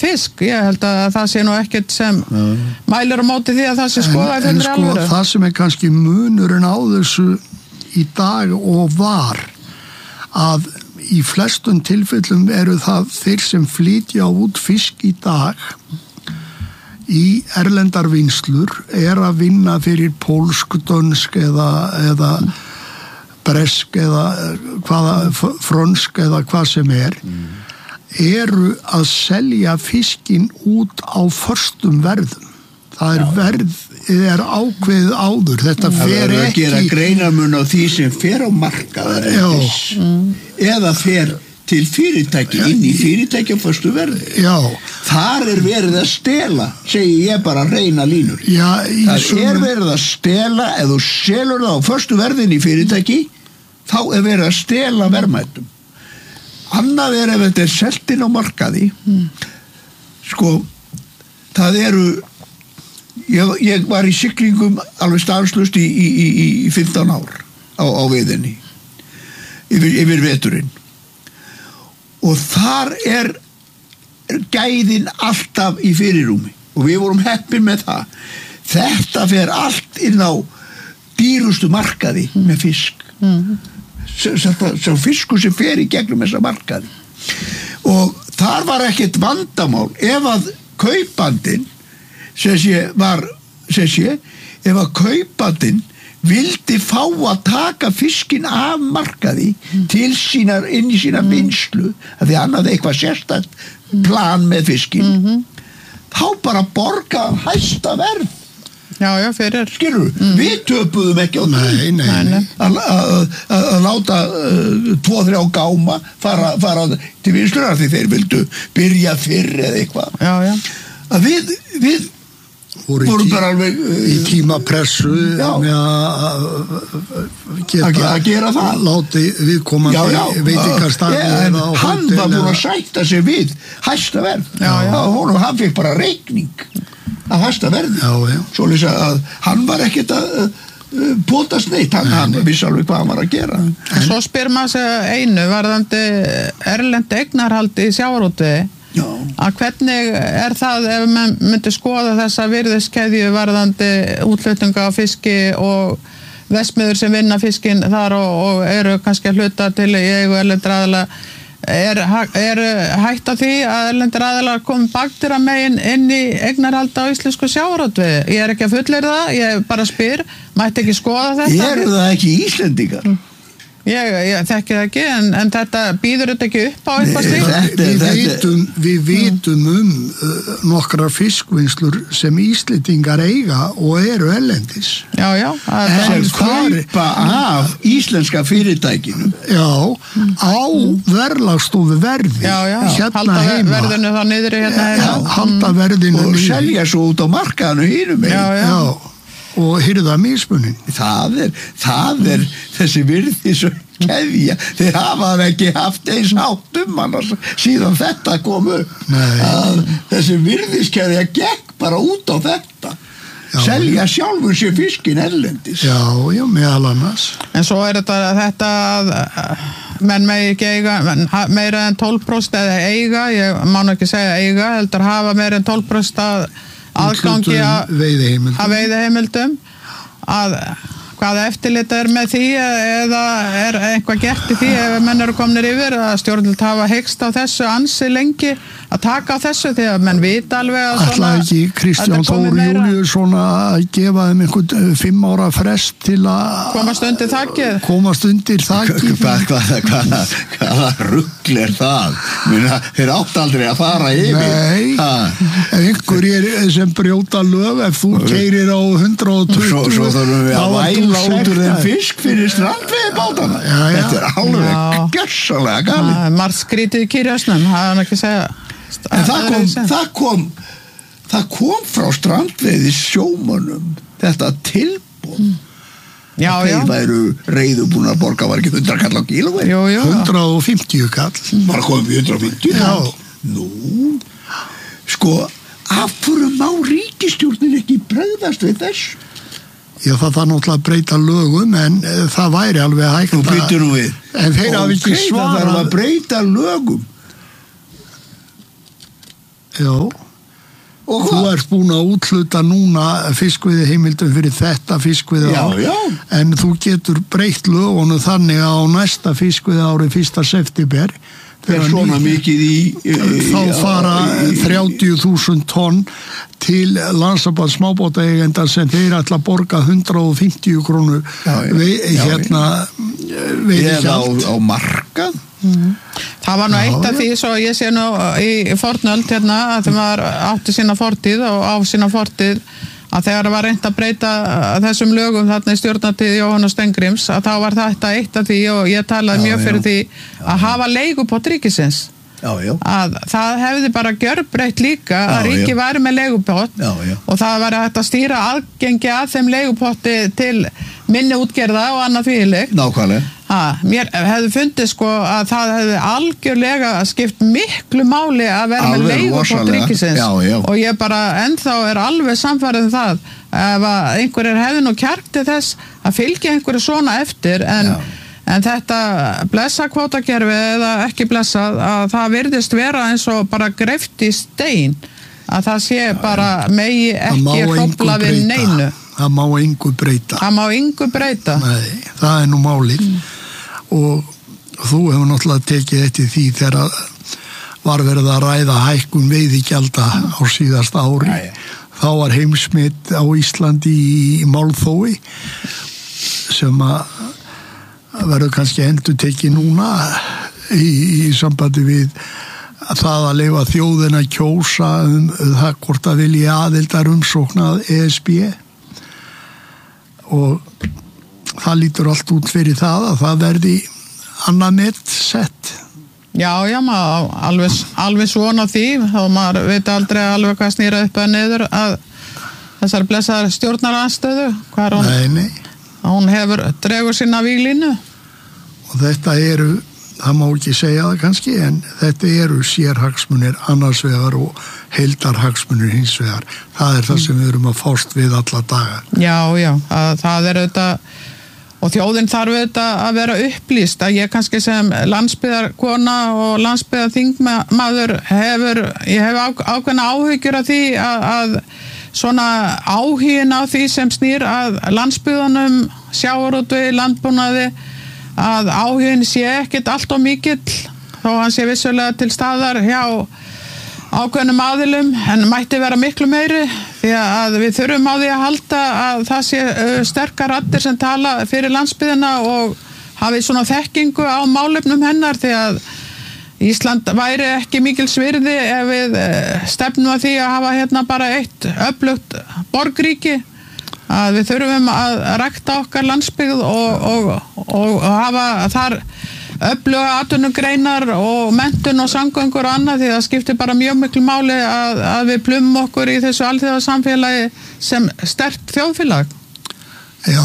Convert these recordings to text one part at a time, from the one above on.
fisk. Ég held að það sé nú ekkert sem mælir á móti því að það sé skoðað en sko, það sem kannski munurinn á þessu í dag og var að í flestum tilfellum eru það þeir sem flytja út fisk í dag í erlendar vinslur að vinna fyrir pólsk, dönsk eða bresk eða frönsk eða hvað sem eru að selja fiskinn út á föstum verðum. Það verð ákveðið áður. Þetta fer ekki... að gera greinarmun á því sem fer á markaðar eða fer til fyrirtæki, inn í fyrirtæki á föstu verði. Já. Þar verið að stela, segi ég bara reyna línur. Já, það verið að stela, ef þú selur það á föstu verðin í fyrirtæki, þá verið að stela verðmætum. Annað ef þetta seltin á markaði, sko, það ég var í siglingum alveg stanslaust í 15 ár á veiðinni, yfir veturinn. Og þar gæðin alltaf í fyrirrúmi og við vorum heppin með það. Þetta fer allt inn á dýrustu markaði með fisk. Sá fiskur sem fer í gegnum þessa markaði. Og þar var ekkert vandamál ef að kaupandinn ef að kaupandinn vildi fá að taka fiskinn af markaði til inn í sína vinslu, að því hann hafði eitthvað sérstakt plan með fiskinn, þá bara borga hæsta verð. Já, fyrir. Skilur, við töpuðum ekki á Nei. Að láta 2-3 gáma fara til vinslunar því þeir vildu byrja fyrr eða eitthvað. Já. Að við voru bara alveg í tímapressu að gera það, láti viðkomandi veitingastaði hann var búin að sætta sig við hæsta verð. Hann fekk bara reikning að hæsta verði, svoleiðis að hann var ekkert að potast neitt, hann vissi alveg hvað hann var að gera. En svo spyr maður sig einu varðandi erlend eignarhaldi í sjávarútvegi. Að hvernig það ef maður myndi skoða þessa virðiskeðju varðandi útflutninga á fiski og verksmiðjur sem vinna fiskinn þar og eru kannski að hluta til í eigu erlendra aðila, er hægt að því að erlendir aðilar komi bakdyra megin inn í eignarhald á íslensku sjávarútvegi? Ég er ekki að fullyrða það, ég bara spyr, mætti ekki skoða þetta? Eru það ekki Íslendingar? Ég þekki það ekki, en þetta býður þetta ekki upp á eitthvað slíkt? Við vitum nokkrar fiskvinnslur sem Íslendingar eiga og eru erlendis. Já. Sem kaupa af íslenska fyrirtækinu. Já, á verðlagsstofu verði. Halda verðinu þá niðri hérna heima. Halda verðinu og selja svo út á markaðinu hinum. Já. Og hirða mismunin. Það þessi virðis og keðja, þeir hafa ekki haft eins áttum annars síðan þetta kom upp. Þessi virðiskeðja gekk bara út á þetta. Selja sjálfur sér fiskinn erlendis. Já, meðal annars. En svo þetta að menn megi ekki eiga meira en 12% eða eiga, ég má nú ekki segja eiga, heldur hafa meira en 12% aðgangi að veiðiheimildum, að hvaða eftirlit með því eða eitthvað gert í því ef menn eru komnir yfir að stjórnvöld hafa hyggst á þessu ansi lengi að taka á þessu því að menn vita alveg að svona ætlaði ekki Kristján Þór Júlíusson að gefa þeim einhvern 5 ára frest til að komast undir þakið hvaða rugl það? Þeir átt aldrei að fara yfir. Ef einhverjir sem brjóta lög, ef þú keyrir á 120 svo þurfum við að væla út úr þeim fisk fyrir strandveiðibátana. Þetta alveg gjörsamlega galið. Margt skrítið í kýrjásnum, það er ekki að segja. En það kom frá strandveiði sjómönnum þetta tilboð. Þeir væru reiðubúin að borga, var ekki 100 kall á kílói? 150 kall. Bara komum við 150 kall? Nú, sko, af hverju má ríkisstjórnin ekki bregðast við þessu? Já, það náttúrulega að breyta lögum, en það væri alveg hægt að... Nú byttur nú við. En þeir hafa ekki svarað. Það þarf að breyta lögum. Já. Og þú ert búin að úthluta núna fiskveiðiheimildum fyrir þetta fiskveiðiár, en þú getur breytt lögunum þannig að á næsta fiskveiðiári 1. september svona mikið þá fara 30.000 tonn til Landssambands smábátaeigenda sem þeir ætla að borga 150 krónur veiðigjald á markað. Það var nú eitt af því, svo ég sé nú í fornöld hérna, að þeim var átti sína fortíð og á sína fortíð að þegar það var reynt að breyta þessum lögum þarna í stjórnartíð Jóhanns Steingríms, að þá var þetta eitt af því og ég talaði mjög fyrir því að hafa leigupott ríkisins. Að það hefði bara gjörbreytt líka að ríki væri með leigupott og það væri hægt að stýra aðgengi að þeim leigupotti til minni útgerða og annað þvílíkt. Nákvæmlega. Mér hefði fundið sko að það hefði algjörlega skipt miklu máli að vera með leigupott ríkisins og ég bara ennþá alveg sannfærið það ef að einhverjir hefði nú kjark til þess að fylgja einhverju svona eftir en þetta blessakvótakerfi eða ekki blessað að það virðist vera eins og bara greift í stein að það sé bara megi ekki hrófla við neinu. Það má engu breyta. Það má engu breyta. Nei, það nú málið og þú hefur náttúrulega tekið eftir því þegar var verið að ræða hækkun veiðigjalda á síðasta ári. Þá var heimsmet á Íslandi í málþói sem að verður kannski endur tekið núna í sambandi við það að leyfa þjóðina að kjósa það hvort að vilja aðildar umsóknað ESB og það lítur allt út fyrir það að það verði annað met sett. Já, maður alveg svona því þá maður veit aldrei alveg hvað snýra upp að niður að þessar blessaðar stjórnaranstöðu hvað Nei. Hún dregur sína víglínu. Og þetta það má ekki segja það kannski, en þetta sérhagsmunir annars vegar og heildarhagsmunir hins vegar. Það það sem við erum að fást við alla daga. Já, það auðvitað, og þjóðin þarf auðvitað að vera upplýst, að ég kannski sem landsbyggðarkona og landsbyggðarþingmaður ég hef ákveðna áhyggjur af því að svona áhugin á því sem snýr að landsbyggðunum, sjávarútvegi, landbúnaði, að áhugin sé ekkert allt of mikill þó hann sé vissulega til staðar hjá ákveðnum aðilum en mætti vera miklu meiri því að við þurfum á því að halda að það sé sterkar raddir sem tala fyrir landsbyggðina og hafi svona þekkingu á málefnum hennar því að Ísland væri ekki mikils virði ef við stefnum að því að hafa hérna bara eitt öflugt borgríki að við þurfum að rækta okkar landsbyggð og hafa þar öfluga atvinnugreinar og menntun og samgöngur og annað því það skiptir bara mjög miklu máli að við plumum okkur í þessu alþjóðasamfélagi sem sterkt þjóðfélag. Já,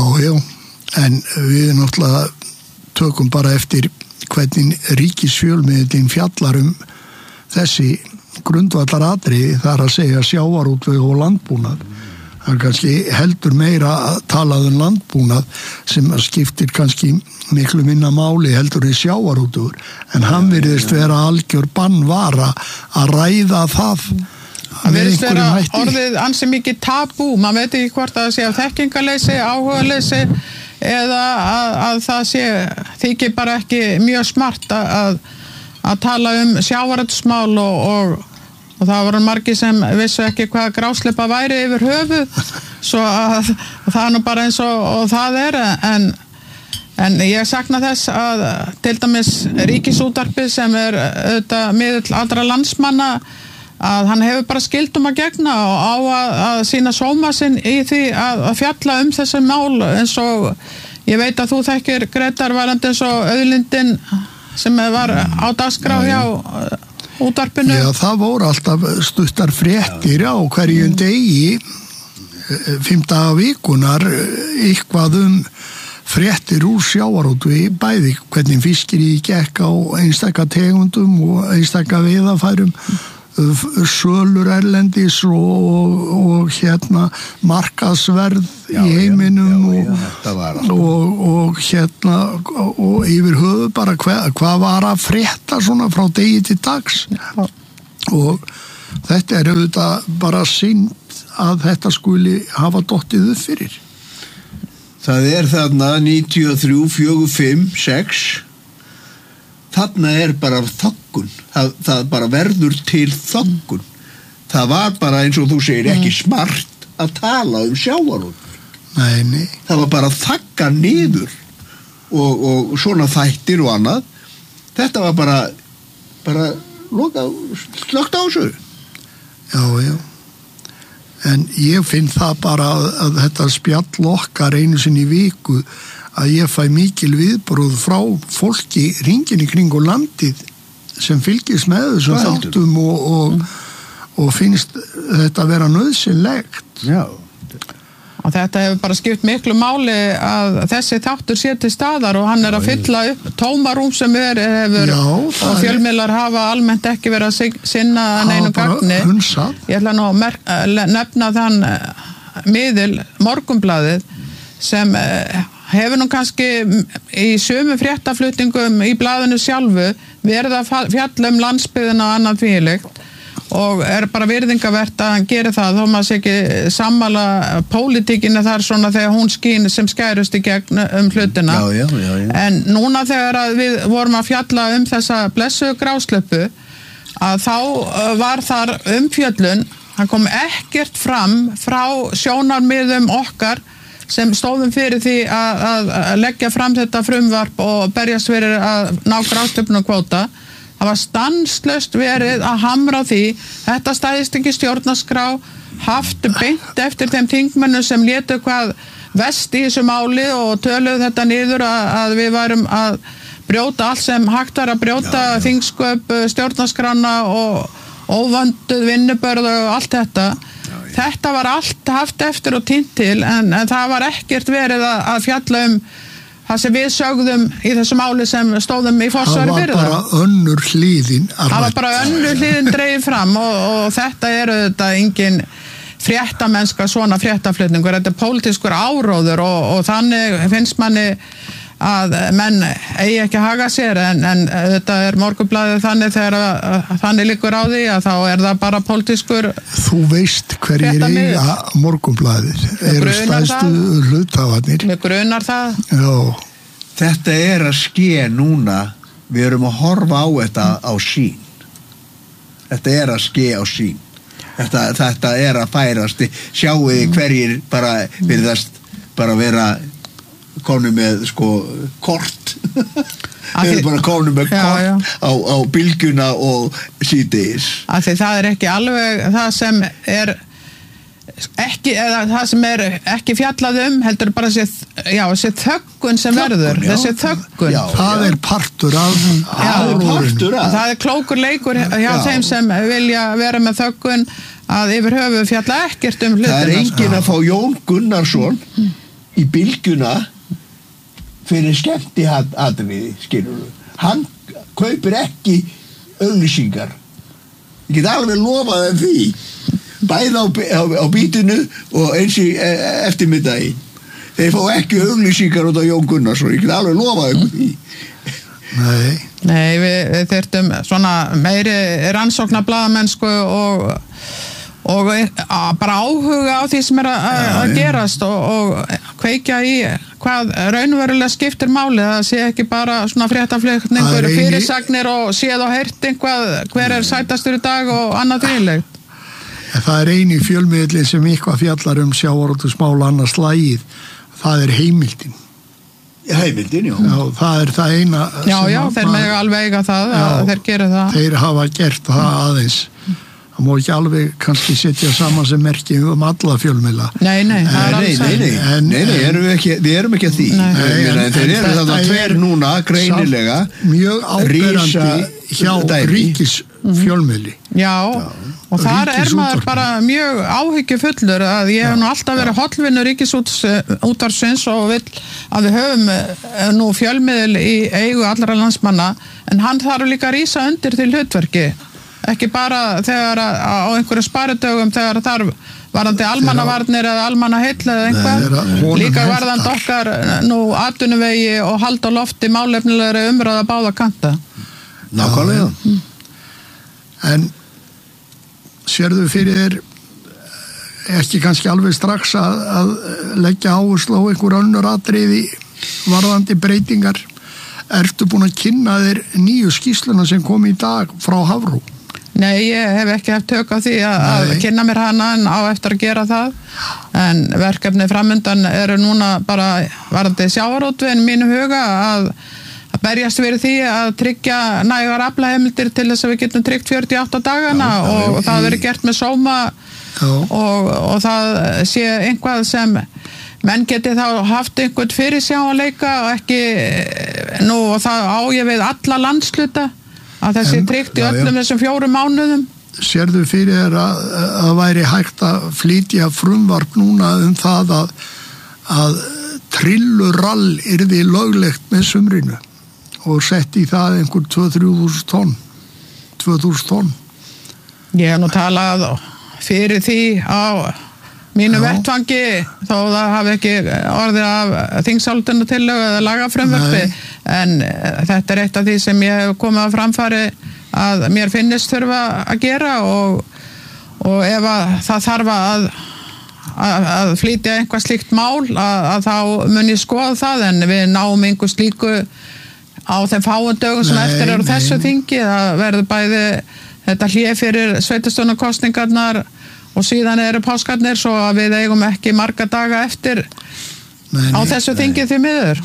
en við náttúrulega tökum bara eftir hvernig ríkisfjölmiðillinn fjallar þessi grundvallaratriði þar að segja sjávarútveg og landbúnað. Það kannski heldur meira að tala landbúnað sem skiptir kannski miklu minna máli heldur í sjávarútvegur en hann virðist vera algjör bannvara að ræða það. Það virðist vera orðið ansi mikið tabú, maður veit ekki hvort að það sé af þekkingarleysi, áhugaleysi eða að það þykir bara ekki mjög smart að tala sjávarútvegsmál og það voru margir sem vissu ekki hvað grásleppa væri yfir höfuð svo að það nú bara eins og það en ég sakna þess að til dæmis Ríkisútvarpið sem auðvitað miðill allra landsmanna að hann hefur bara skyldum að gegna og á að sýna sóma sinn í því að fjalla þessi mál eins og ég veit að þú þekkir Grétar varandi eins og auðlindin sem var á dagskrá hjá útvarpinu. Já, það voru alltaf stuttar fréttir á hverjum degi 5 daga vikunar eitthvað fréttir úr sjávarútvegi bæði hvernig fiskir gekk á einstaka tegundum og einstaka veiðarfærum sölur erlendis og hérna markaðsverð í heiminum og hérna og yfir höfu bara hvað var að frétta svona frá degi til dags og Þetta auðvitað bara synd að þetta skuli hafa dottið upp fyrir. Það þarna 93, 4, 5, 6 þarna bara þöggun það bara verður til þöggun. Það var bara eins og þú segir ekki smart að tala sjávarútveg. Nei. Það var bara að þagga niður og svona þættir og annað. Þetta var bara slögt á þessu. Já. En ég finn það bara að þetta spjall okkar einu sinni í viku að ég fæ mikil viðbröð frá fólki hringinn í kring og landið sem fylgist með þessum þáttum og finnst þetta vera nauðsynlegt. Já. Og þetta hefur bara skipt miklu máli að þessi þáttur sé til staðar og hann að fylla upp tómarúm sem hefur og fjölmiðlar hafa almennt ekki verið að sinna neinu gagni. Ég ætla nú að nefna þann miðil Morgunblaðið sem hefur nú kannski í sömu fréttaflutningum í blaðinu sjálfu verið að fjalla landsbyggðina og annað þvílíkt. Og bara virðingavert að hann gerir það þó maður sé ekki sammála pólitíkinni þar svona þegar hún skín sem skærust í gegn hlutina. Já. En núna þegar að við vorum að fjalla þessa blessuðu grásleppu að þá var þar umfjöllun, hann kom ekkert fram frá sjónarmiðum okkar sem stóðum fyrir því að leggja fram þetta frumvarp og berjast fyrir að ná grásleppuna kvóta. Það var stanslaust verið að hamra því, þetta stæðist ekki stjórnarskrá, haft beint eftir þeim þingmönnum sem létu hvað vest í þessu máli og töluðu þetta niður að við værum að brjóta allt sem hægt var að brjóta þingsköp, stjórnarskrána og óvönduð vinnubörð og allt þetta. Þetta var allt haft eftir og tínt til en það var ekkert verið að fjalla það sem við sögðum í þessu máli sem stóðum í forsvari fyrir það. Það var bara önnur hliðin. Það var bara önnur hliðin dregið fram og þetta þetta engin fréttamennska svona fréttaflutningur. Þetta pólitískur áróður og þannig finnst manni að menn eigi ekki að haga sér en þetta Morgunblaðið þannig þegar þannig liggur á því að þá það bara pólitískur. Þú veist hverjir eiga Morgunblaðið eru stærstu hluthafarnir. Mér grunar það. Já. Þetta að ske núna, við erum að horfa á þetta á sín. Þetta að ske á sín. Þetta að færast, sjáu hverjir bara virðast bara vera konu með kort þeir eru bara konu með kort á bylgjuna og síðdegis af því það ekki alveg það sem ekki eða það sem ekki fjallað heldur bara þessi þöggun sem verður þessi þöggun það partur af áróðurinn það klókur leikur hjá þeim sem vilja vera með þöggun að yfir höfu fjalla ekkert hlutina það enginn að fá Jón Gunnarsson í bylgjuna fyrir skemmti atriði, skilurðu. Hann kaupir ekki auglýsingar. Ég get alveg lofað þeim því. Bæði á bítinu og eins í eftirmiddagi. Þeir fá ekki auglýsingar út á Jón Gunnarsson. Ég get alveg lofað þeim því. Nei, við þyrftum svona meiri rannsóknarblaðamennsku og bara áhuga á því sem að gerast og kveikja í hvað raunverulega skiptir máli það sé ekki bara svona fréttaflutningur fyrirsagnir og séð og heyrt einhvað hver sætastur í dag og annað þvílíkt. Það eini fjölmiðli sem eitthvað fjallar sjávarútvegsmál annars slagið, það heimildin. Heimildin, já. Já, það það eina Já, þeir mega alveg eiga það þeir gera það. Þeir hafa gert það aðeins. Það má ekki alveg kannski setja saman sem merki alla fjölmiðla. Nei, við erum ekki að því. Þeir eru þarna tveir núna greinilega mjög áberandi hjá ríkisfjölmiðli. Já, og þar maður bara mjög áhyggjufullur að ég hef nú alltaf verið hollvinur Ríkisútvarpsins og vill að við höfum nú fjölmiðil í eigu allra landsmanna en hann þarf líka að rísa undir til hlutverki. Ekki bara þegar á einhverju sparidögum þegar þarf varðandi almannavarnir eða almannaheill eða einhvað líka varðandi okkar nú atvinnuvegi og halda á lofti málefnilegri umræða báða kanta. Nákvæmlega. En sérðu fyrir þér ekki kannski alveg strax að leggja áherslu á einhver önnur atriði varðandi breytingar? Ertu búin að kynna þér nýju skýrsluna sem kom í dag frá Hafró? Nei, ég hef ekki haft tök á því að kynna mér hana en á eftir að gera það, en verkefni framundan eru núna bara varðandi sjávarútveginn mínu huga að berjast fyrir því að tryggja nægar aflaheimildir til þess að við getum tryggt 48 dagana og það verið gert með sóma og það sé einhvað sem menn geti þá haft einhvern fyrirsjáanleika og ekki nú og það á ég við alla landsluta að þessi tryggt í öllum þessum 4 mánuðum. Sérðu fyrir þér að væri hægt að flytja frumvarp núna það að trillurall yrði löglegt með sumrinu og sett í það einhver 2-3 tonn 2000 tonn? Ég hef nú talað fyrir því á mínu vettvangi þó það hafi ekki orðið af þingsályktunartillögu eða lagafrumvarpi, en þetta er eitt af því sem ég hef komið á framfæri að mér finnist þurfa að gera og ef að það þarf að flytja einhvað slíkt mál að þá mun ég skoða það, en við náum einhver slíku á þeim fáum dögum sem eftir eru þessu þingi. Það verður bæði þetta hlé fyrir sveitarstjórnarkosningarnar og síðan eru páskarnir svo að við eigum ekki marga daga eftir á þessu þingi því miður.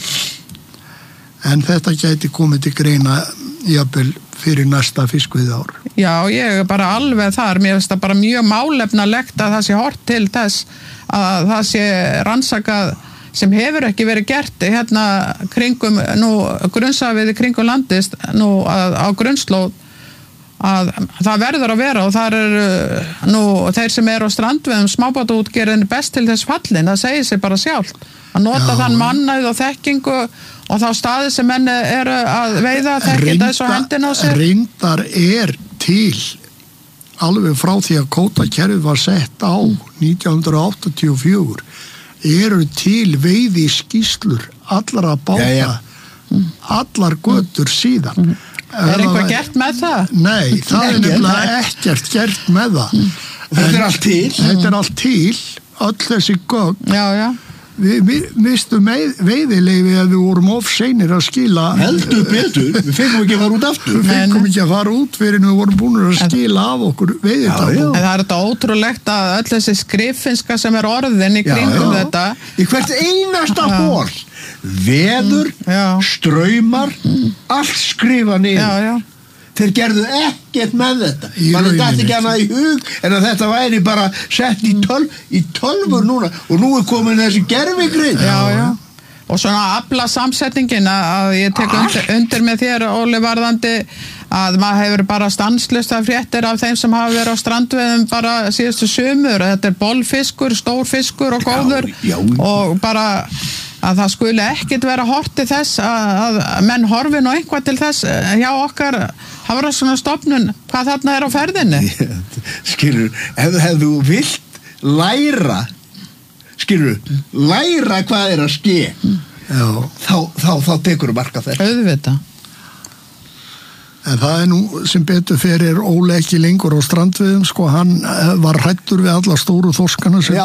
En þetta gæti komið til greina jafnvel fyrir næsta fiskveiðiár? Já, ég er bara alveg þar. Mér finnst það bara mjög málefnalegt að það sé hort til þess að það sé rannsakað sem hefur ekki verið gert hérna kringum, nú grunnsafið kringum landist, nú á grunnslóð, að það verður að vera og þar eru nú þeir sem eru á strandveiðum smábátaútgerðin best til þess fallin, það segir sig bara sjálft að nota þann mannauð og þekkingu og þá staði sem menn eru að veiða þekkja þessu hendin á sér. Reyndar er til alveg frá því að kvótakerfið var sett á 1984 eru til veiði skýrslur allra báta allar götur síðan. Er eitthvað gert með það? Nei, það er nefnilega ekkert gert með það. Þetta er allt til. Þetta er allt til, öll þessi gögn. Já. Við mistum veiðileyfi að við vorum of seinir að skila. Heldur betur, við fengum ekki að fara út aftur. Við fengum ekki að fara út fyrir við vorum búin að skila af okkur veiðitafl. En það er þetta ótrúlegt að öll þessi skriffinska sem er orðin í kringum þetta. Í hvert einasta hol. Veður, straumar, allt skrifa niður. Já. Þeir gerðu ekkert með þetta. Man er þetta ekki annað í hug en að þetta væri bara sett í tölvur núna og nú er komin þessi gervigreind. Já. Og svona afla samsetningin að ég tek undir með þér, Óli, varðandi að maður hefur bara stanslust af fréttir af þeim sem hafa verið á strandveiðum bara síðustu sumur. Þetta er bolfiskur, stór fiskur og góður og bara að það skuli ekkit vera horti þess að menn horfi nú eitthvað til þess hjá okkar Hafrannsóknastofnun hvað þarna er á ferðinni. Skilur, ef þú vilt læra hvað er að ske þá tekur þú marka þess. Auðvitað. En það er nú sem betur fyrir Óli ekki lengur á strandveiðum, sko, hann var hræddur við alla stóru þorskana sem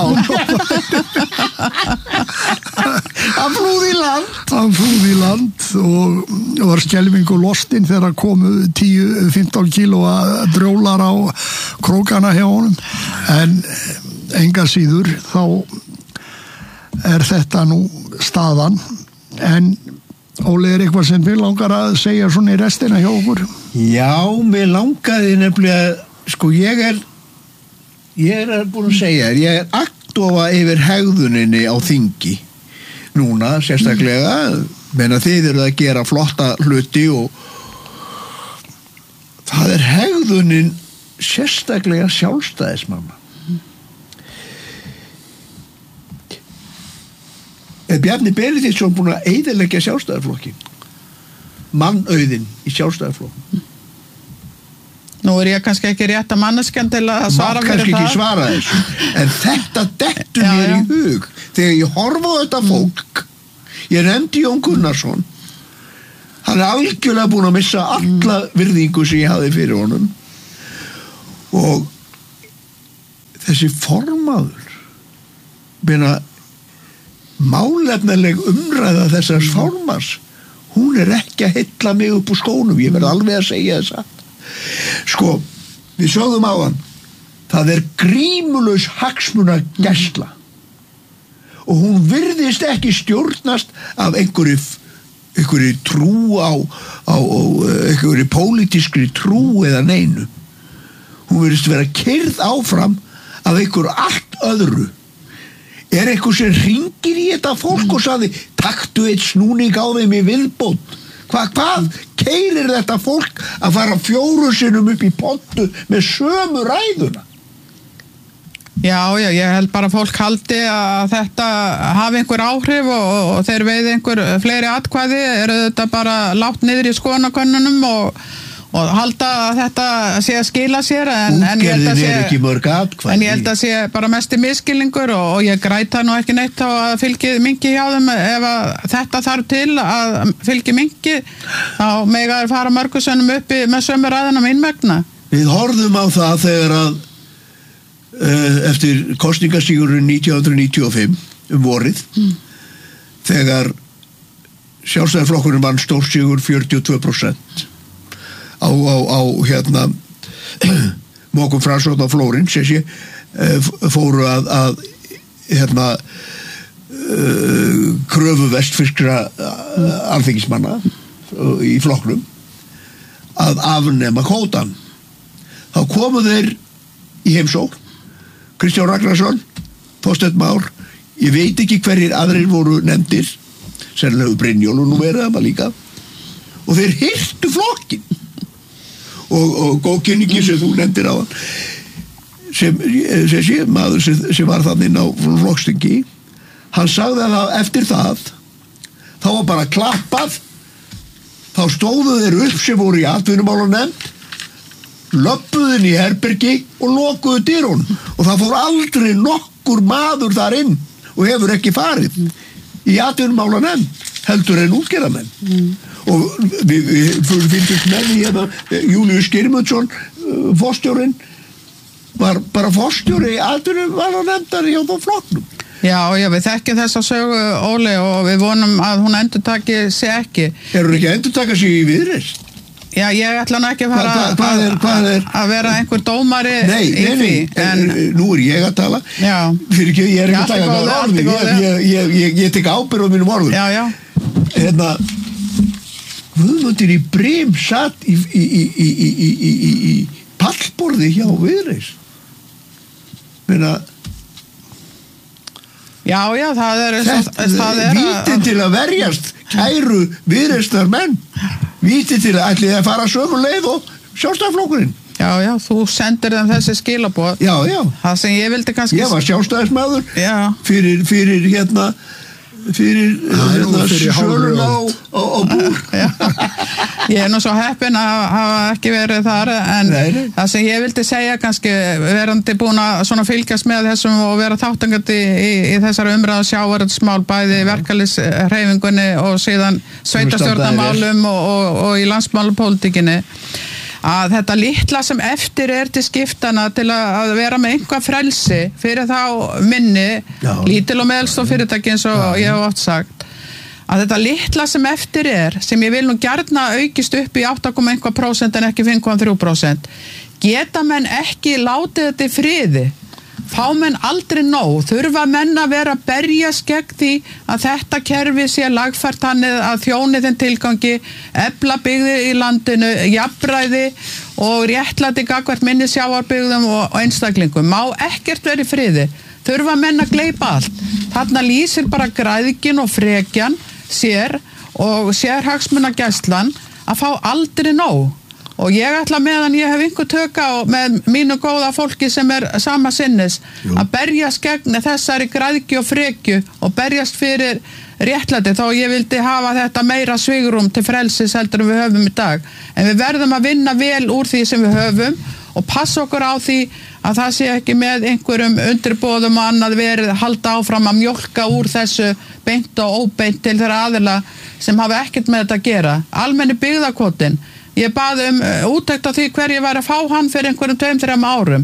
Hann flúði í land og var skelfingu lostinn þegar komu 10-15 kílóa drjólar á krókana hjá honum, en enga síður þá er þetta nú staðan. En Óli, er eitthvað sem þið langar að segja svona í restina hjá okkur? Já, mér langaði nefnilega, sko, ég er búin að segja þér, ég er agndofa yfir hegðuninni á þingi núna, sérstaklega, menn að þið eru að gera flotta hluti og það er hegðunin sérstaklega sjálfstæðismanna. Er Bjarni Benediktsson búin að eyðileggja Sjálfstæðisflokkin? Mannauðinn í Sjálfstæðisflokkin? Nú er ég kannski ekki rétt að manneskjan til að svara fyrir það. Kannski ekki svara þessu. En þetta dettur mér í hug. Þegar ég horfa á þetta fólk, ég nefndi Jón Gunnarsson, hann er algjörlega búin að missa alla virðingu sem ég hafði fyrir honum. Og þessi formaður málefnaleg umræða þessars formanns, hún ekki að heilla mig upp úr skónum, ég verð alveg að segja þess að sko, við sögðum áðan það grímulaus hagsmunagæsla og hún virðist ekki stjórnast af einhverju trú á einhverju pólitískri trú eða neinu, hún virðist vera keyrð áfram af einhverju allt öðru. Einhver sem hringir í þetta fólk og sagði taktu eitt snúning á þeim í viðbót, hvað keyrir þetta fólk að fara 4 sinnum upp í pontu með sömu ræðuna? Já, ég held bara að fólk haldi að þetta hafi einhver áhrif og þeir veiði einhver fleiri atkvæði, þetta bara látt niður í skoðanakönnunum og halda að þetta sé að skila sér en ég held að ekki mörg atkvæði. En ég held að sé bara mesti misskilningur og ég græta nú ekki neitt á að fylgi minki hjá þeim ef að þetta þarf til að fylgi minki þá mega þeir fara mörgusönnum uppi með sömu ræðina innmegna. Við horfðum á það þegar að eftir kosningasígurinn 1995 vorið þegar Sjálfstæðisflokkurinn vann stórsigur 42% á Mókum Fransson á Flórinn sem fóru að kröfu vestfirskra alþingismanna í flokknum að afnema kvótann. Þá komu þeir í heimsókn, Kristján Ragnarsson, Þorsteinn Már, ég veit ekki hverjir aðrir voru nefndir, sennilega Brynjólfur nú verið það líka, og þeir hirtu flokkin og góðkynningi sem þú nefndir á sem maður sem var þannig inn á flokkstingi, hann sagði að eftir það þá var bara klappað, þá stóðu þeir upp sem voru í atvinnumálanefnd, löbbuðu inn í herbergi og lokuðu dyrunum og það fór aldrei nokkur maður þar inn og hefur ekki farið í atvinnumálanefnd heldur en útgerðarmenn. Og við fylgdumst með því Júlíus Girmundsson forstjórinn var bara forstjóri atvinnumálanefndar hjá þá flokknum. Já, við þekkjum þessa sögu, Óli, og við vonum að hún endurtaki sig ekki. Hún ekki að endurtaka sig í Viðreisn? Já, ég ætla nú ekki að fara að vera einhver dómari í því. Nú ég að tala. Já. Fyrir ekki, ég ekki að taka það orði. Ég tek ábyrgð á mínum orðum. Já. Guðmundur í Brim satt í pallborði hjá Viðreisn. Já, það vítin til að verjast kæru Viðreisnar menn, vítin til að ætli að fara sömu leið og Sjálfstæðisflokkurinn. Já, þú sendir þeim þessi skilaboð. Já. Það sem ég vildi kannski... Ég var sjálfstæðismaður fyrir söluna á búr. Ég nú svo heppin að hafa ekki verið þar en það sem ég vildi segja kannski verandi búin að svona fylgjast með þessum og vera þáttangandi í þessari umræðu sjávarútvegsmál bæði verkalýðshreyfingunni og síðan sveitarstjórnarmálum og í landsmálapólitíkinni að þetta litla sem eftir til skiptana til að vera með einhvað frelsi fyrir þá minni, lítil og meðalstór fyrirtæki eins og ég hef oft sagt, að þetta litla sem eftir sem ég vil nú gjarna aukist upp í 8,1% en ekki 5,3%, geta menn ekki látið þetta í friði, fá menn aldrei nóg, þurfa menn að vera að berjast gegn því að þetta kerfi sé lagfært þannig að þjóni þinn tilgangi, efla byggðir í landinu, jafnræði og réttlæti gagnvart minni sjávarbyggðum og einstaklingum. Má ekkert vera í friði, þurfa menn að gleypa allt. Þarna lýsir bara græðgin og frekjan sér og sérhagsmunagæslan að fá aldrei nóg. Og ég ætla meðan ég hef einhver tök á með mínu góða fólki sem sama sinnis að berjast gegn þessari græðgi og frekju og berjast fyrir réttlæti þó ég vildi hafa þetta meira svigrúm til frelsis heldur en við höfum í dag. En við verðum að vinna vel úr því sem við höfum og passa okkur á því að það sé ekki með einhverjum undirboðum og annað verið halda áfram að mjólka úr þessu beint og óbeint til þeirra aðila sem hafa ekkert með þetta að gera. Almenni byggðakvótinn. Ég baði úttekt á því hver ég var að fá hann fyrir einhverjum 2-3 árum.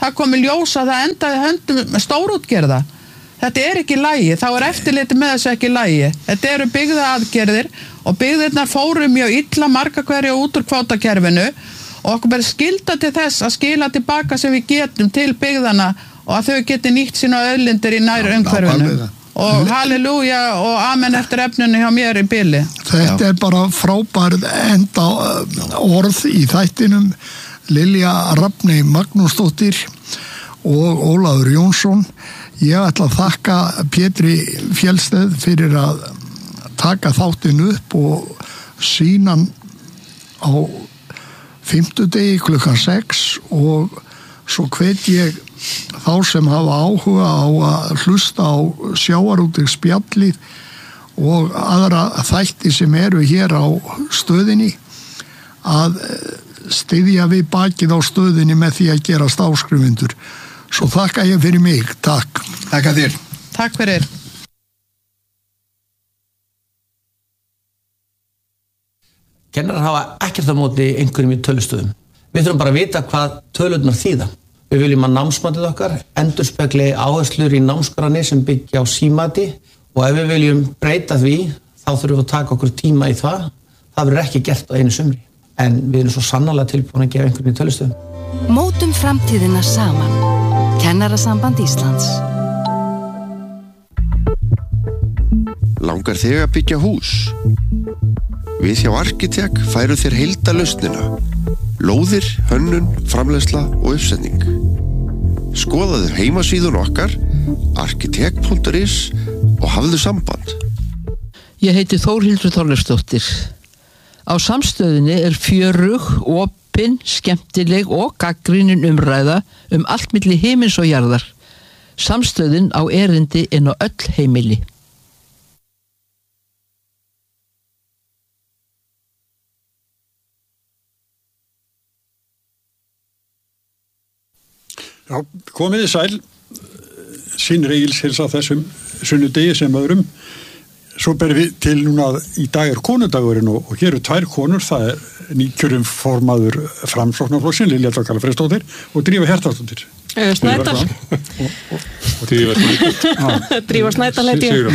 það komi ljós að það endaði höndum stórútgerða. Þetta ekki í lagi, þá eftirliti með þessu ekki í lagi. Þetta eru byggðaaðgerðir og byggðirnar fóru mjög illa marga hverja út úr kvótakerfinu og okkur ber skylda til þess að skila tilbaka sem við getum til byggðana og að þau geti nýtt sína auðlindir í nær umhverfinu. Og halleluja og amen eftir efninu hjá mér í bili. Þetta bara frábærð enda orð í þættinum. Lilja Rafney Magnúsdóttir og Ólafur Jónsson. Ég ætla að þakka Pétri Fjellsteð fyrir að taka þáttinn upp og sýna hann á 50. klukkan 6 og svo hvet ég þá sem hafa áhuga á að hlusta á sjávarútvegsspjallið og aðra þætti sem eru hér á stöðinni að styðja við bakið á stöðinni með því að gerast áskrifundur. Svo þakka ég fyrir mig. Takk. Takk þér. Takk fyrir. Kennarar hafa ekkert á móti einhverjum í tölustöðum. Við þurfum bara að vita hvað tölurnar þýða. Við viljum að námsmatið okkar endurspegli áherslur í námskránni sem byggja á símati og ef við viljum breyta því þá þurfum við að taka okkur tíma í það. Það verður ekki gert á einu sumri. En við erum svo sannarlega tilbúin að gefa einhverjum í tölustöðum. Mótum framtíðina saman. Kennarasamband Íslands. Langar þig að byggja hús? Við hjá Arkitek færum þér heildarlausnina. Lóðir, hönnun, framleiðsla og uppsetning. Skoðaðu heimasíðun okkar, arkitek.is og hafðu samband. Ég heiti Þórhildur Þorleifsdóttir. Á Samstöðinni fjörug, opin, skemmtileg og gagnrýnin umræða allt milli himins og jarðar. Samstöðin á erindi inn á öll heimili. Já, komið sæl, Sýnir Egils hilsa þessum sunnudegi sem öðrum. Svo berum við til núna í dag konudagurinn og hér eru 2 konur, það nýkjörum formaður Framsóknarflokksins, Lilja Freyrsdóttir og Drífa Hjartardóttir. Snædal. Drífa Snædal heiti ég.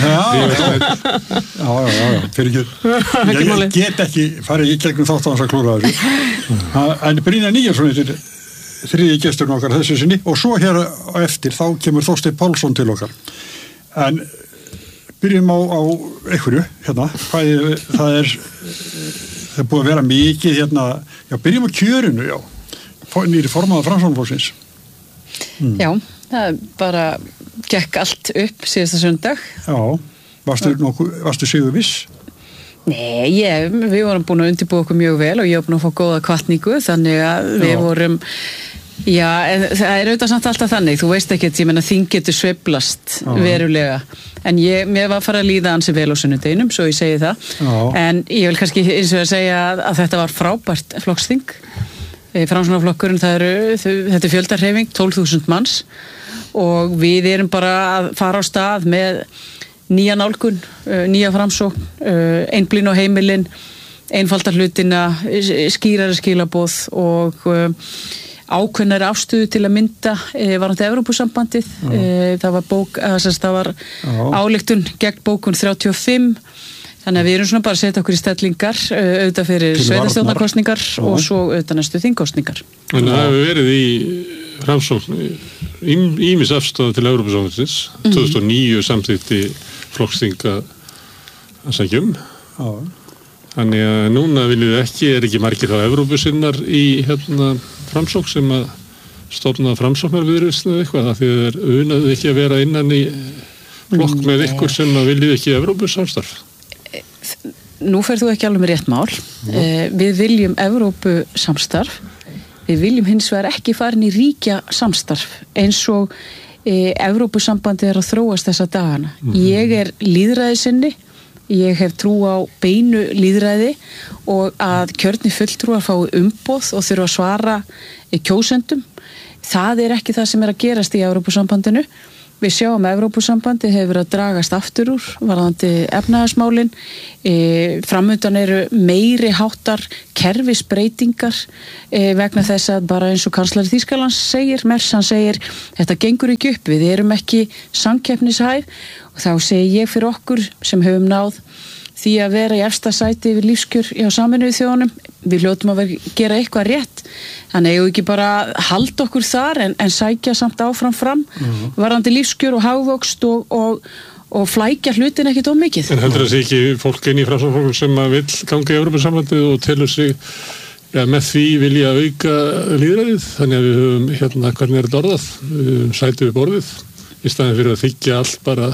Já, fyrir ekki. Ég get ekki farið í gegnum þátt á hans að klúra þessu. En Brynja Níelsson heitir þriðji gesturinn okkar þessu sinni og svo hér á eftir þá kemur Þorsteinn Pálsson til okkar. En byrjum á einhverju hérna. Það er búið að vera mikið hérna. Já, byrjum á kjörinu, já. Nýri formaður Framsóknarflokksins. Já, það bara gekk allt upp síðasta sunnudag. Já, varstu sigur viss? Nei, við vorum búin að undirbúa okkur mjög vel og ég var búin að fá góða hvatningu, þannig að við vorum, já, en það auðvitað samt alltaf þannig, þú veist ekki, ég menna þing getur sveiflast verulega, en mér var að fara að líða ansi vel á sunnudeginum, svo ég segi það, en ég vil kannski eins og að segja að þetta var frábært flokksþing, Framsóknarflokkurinn, þetta fjöldahreyfing, 12.000 manns og við erum bara að fara á stað með nýja nálgun, nýja framsókn, einblín á heimilin, einfaldar hlutina, skýrari skilaboð og ákveðnari afstöðu til að mynda varðandi Evrópusambandið. Það var ályktun gegn bókun 35, þannig að við erum svona bara að setja okkur í stellingar, auðvitað fyrir sveitarstjórnarkosningar og svo auðvitað næstu þingkosningar. En það hefur verið í Framsókn ýmis afstöðu til Evrópusambandsins, 2009 samþykkti flokksþing að sækjum. Þannig að núna viljum við ekki margir þá Evrópusinnar í Framsókn sem að stofna Framsóknarviðreisn eða eitthvað, af því að unaðu ekki að vera innan í flokk með ykkur sem að viljið ekki Evrópusamstarf. Nú ferð þú ekki alveg með rétt mál. Við viljum Evrópusamstarf. Við viljum hins vegar ekki farin í ríkja samstarf eins og Evrópusambandið að þróast þessa dagana. Ég lýðræðisinni, ég hef trú á beinu lýðræði og að kjörni fulltrúar fái umboð og þurfa að svara kjósendum. Það ekki það sem að gerast í Evrópusambandinu. Við sjáum að Evrópusambandi hefur að dragast aftur úr varðandi efnahagsmálin. Framundan eru meiri háttar kerfisbreytingar vegna þess að bara eins og kanslari Þýskalands segir, Merz, hann segir þetta gengur ekki upp, við erum ekki samkeppnishæf og þá segi ég fyrir okkur sem höfum náð því að vera í efsta sæti yfir lífskjör hjá Sameinuðu þjóðunum, við hljótum að gera eitthvað rétt, þannig eigum við ekki bara halda okkur þar en sækja samt áfram fram, varðandi lífskjör og hagvöxt og flækja hlutin ekkert of mikið. En heldur það sé ekki fólk inn í Framsóknarflokknum sem að vill ganga í Evrópusambandið og telur sig með því vilja auka lýðræðið, þannig að við höfum hvernig þetta orðað, sæti við borðið í staðin fyrir að þykja allt bara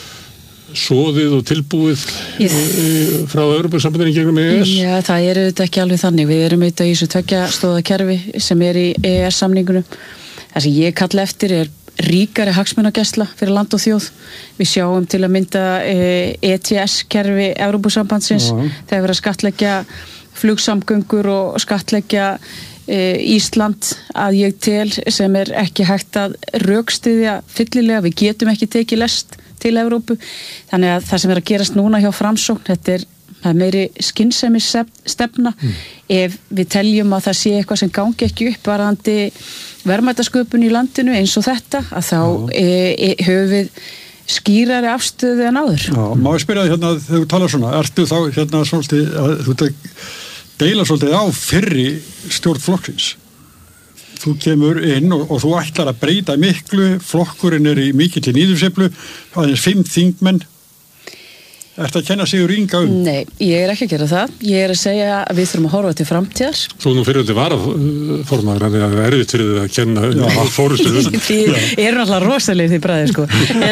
soðið og tilbúið frá Evrópusambandinu gegnum EES? Já, það er auðvitað ekki alveg þannig. Við erum auðvitað í þessu tveggja stóða kerfi sem er í EES-samningunum. Það sem ég kalla eftir er ríkari hagsmunagæsla fyrir land og þjóð. Við sjáum til að mynda ETS-kerfi Evrópusambandsins þegar verið að skattleggja flugsamgöngur og skattleggja Ísland að ég tel sem er ekki hægt að rökstyðja fyllilega. Við getum ekki tekið lest til Evrópu, þannig að það sem er að gerast núna hjá Framsókn, þetta er meiri skynsemis stefna ef við teljum að það sé eitthvað sem gangi ekki upp varðandi verðmætasköpun í landinu eins og þetta, að þá höfum við skýrari afstöðu en áður. Já, má ég spyrja þig þegar þú talar svona, ertu þá svolítið að þú deila svolítið á fyrri stjórn flokksins? Þú kemur inn og þú ætlar að breyta miklu, flokkurinn er í mikilli nýðursveiflu, aðeins 5 þingmenn. Ertu að kenna Sigur Inga Nei, ég er ekki að gera það. Ég er að segja að við þurfum að horfa til framtíðar. Þú nú fyrir þetta varaformaður, en það er erfitt fyrir þið að kenna fórustu. Þið eru alltaf rosalegir því bræðir, sko.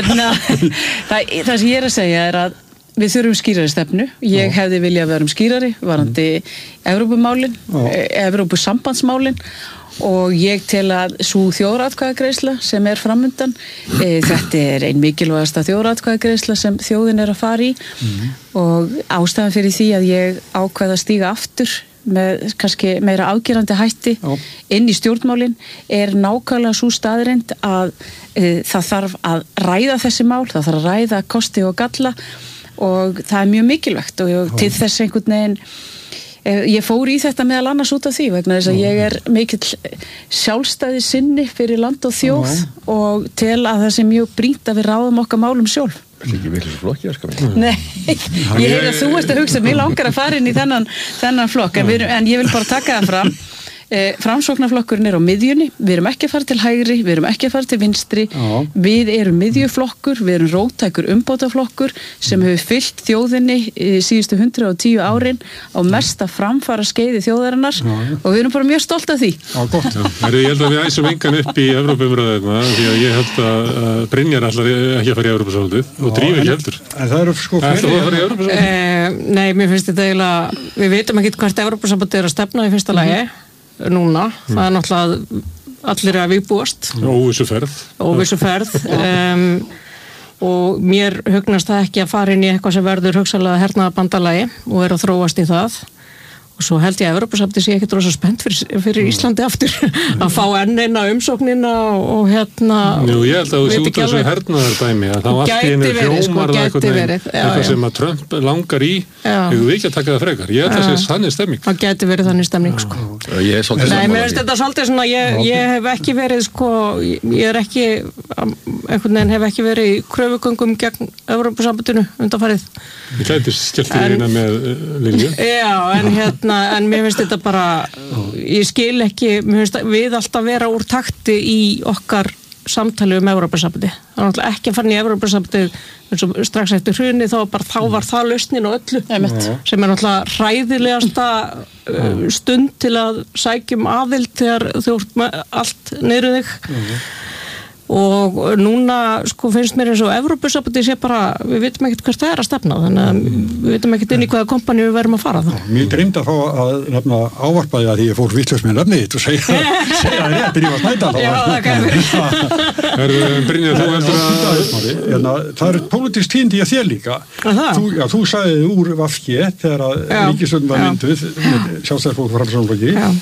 Það sem ég er að segja er að við þurfum skýrari stefnu. Ég hefði viljað vera skýrari varðandi Evrópumálin, Evrópusambandsmálin og ég tel að sú þjóðaratkvæðagreiðsla sem er framundan, þetta er ein mikilvægasta þjóðaratkvæðagreiðsla sem þjóðin er að fara í og ástæðan fyrir því að ég ákveða að stíga aftur með kannski meira afgerandi hætti inn í stjórnmálin er nákvæmlega svo staðreind að það þarf að ræða þessi mál, það þarf að ræða kosti og galla og það er mjög mikilvægt og til þess einhvern veginn ég fór í þetta meðal annars út af því vegna þess að ég er mikill sjálfstæði sinni fyrir land og þjóð og tel að það sé mjög brýnt að við ráðum okkar málum sjálf. Það er ekki virkið flokki, Nei, ég hef að þú ert að hugsa, mér langar að fara inn í þennan flokk en ég vil bara taka það fram. Framsóknarflokkurinn er á miðjunni, við erum ekki að fara til hægri, við erum ekki að fara til vinstri, við erum miðjuflokkur, við erum róttækur umbótaflokkur sem hefur fyllt þjóðinni síðustu 110 árin á mesta framfara skeiði þjóðarinnar og við erum bara mjög stolt af því. Já, gott. Ég held að við æsum engan upp í Evrópumræðina því að ég held að Brynjar ætlar ekki að fara í Evrópusambandið og Drífa ekki heldur. En það eru sko fyrir Nei, mér finnst þetta eiginlega, við veitum ekki hvert Evrópusambandið er að stefna í fyrsta lagi núna, það er náttúrulega allir að vígbúast óvissu ferð og mér hugnast það ekki að fara inn í eitthvað sem verður hugsanlega hernaðarbandalagi og er að þróast í það og svo held ég að Evrópusambandið sé ekkert rosa spennt fyrir Íslandi aftur að fá enn eina umsóknina og Jú, ég held að þú sé út af þessu hernaðardæmi að þá allt í einu hljómar eitthvað sem að Trump langar í hefur við ekki að taka það frekar. Ég held að það sé þannig stemming. Það gæti verið þannig stemming, sko. Nei, mér finnst þetta svolítið svona, ég hef ekki verið, sko, ég er ekki, einhvern veginn hef ekki verið í kröfugöngum gegn Evrópusambandinu undanfarið. Ég gæti skellt þér eina með Lilju. Já, en mér finnst þetta bara, ég skil ekki, mér finnst við alltaf vera úr takti í okkar samtali Evrópusambandi. Það er náttúrulega ekki að fara í Evrópusambandi eins og strax eftir hruni þá var það lausnin og öllu sem er náttúrulega hræðilegasta stund til að sækjum aðild þegar þú ert með allt niður þig og núna sko finnst mér eins og Evrópusambandi sé bara, við vitum ekkert hvert það er að stefna þannig að við vitum ekkert inn í hvaða kompani við verðum að fara þá. Mér dreymdi að fá að nefna ávarpaði að því ég fór vitlaus með nefnið þitt og segja það rétt Drífa Snædal. Já, það kann Brynjar, þú heldur að það er pólitískt tíðindi að þér líka. Þú sagði úr VG þegar að ríkisstjórnin var mynduð Sjálfstæðisflokkur og Framsóknarflokki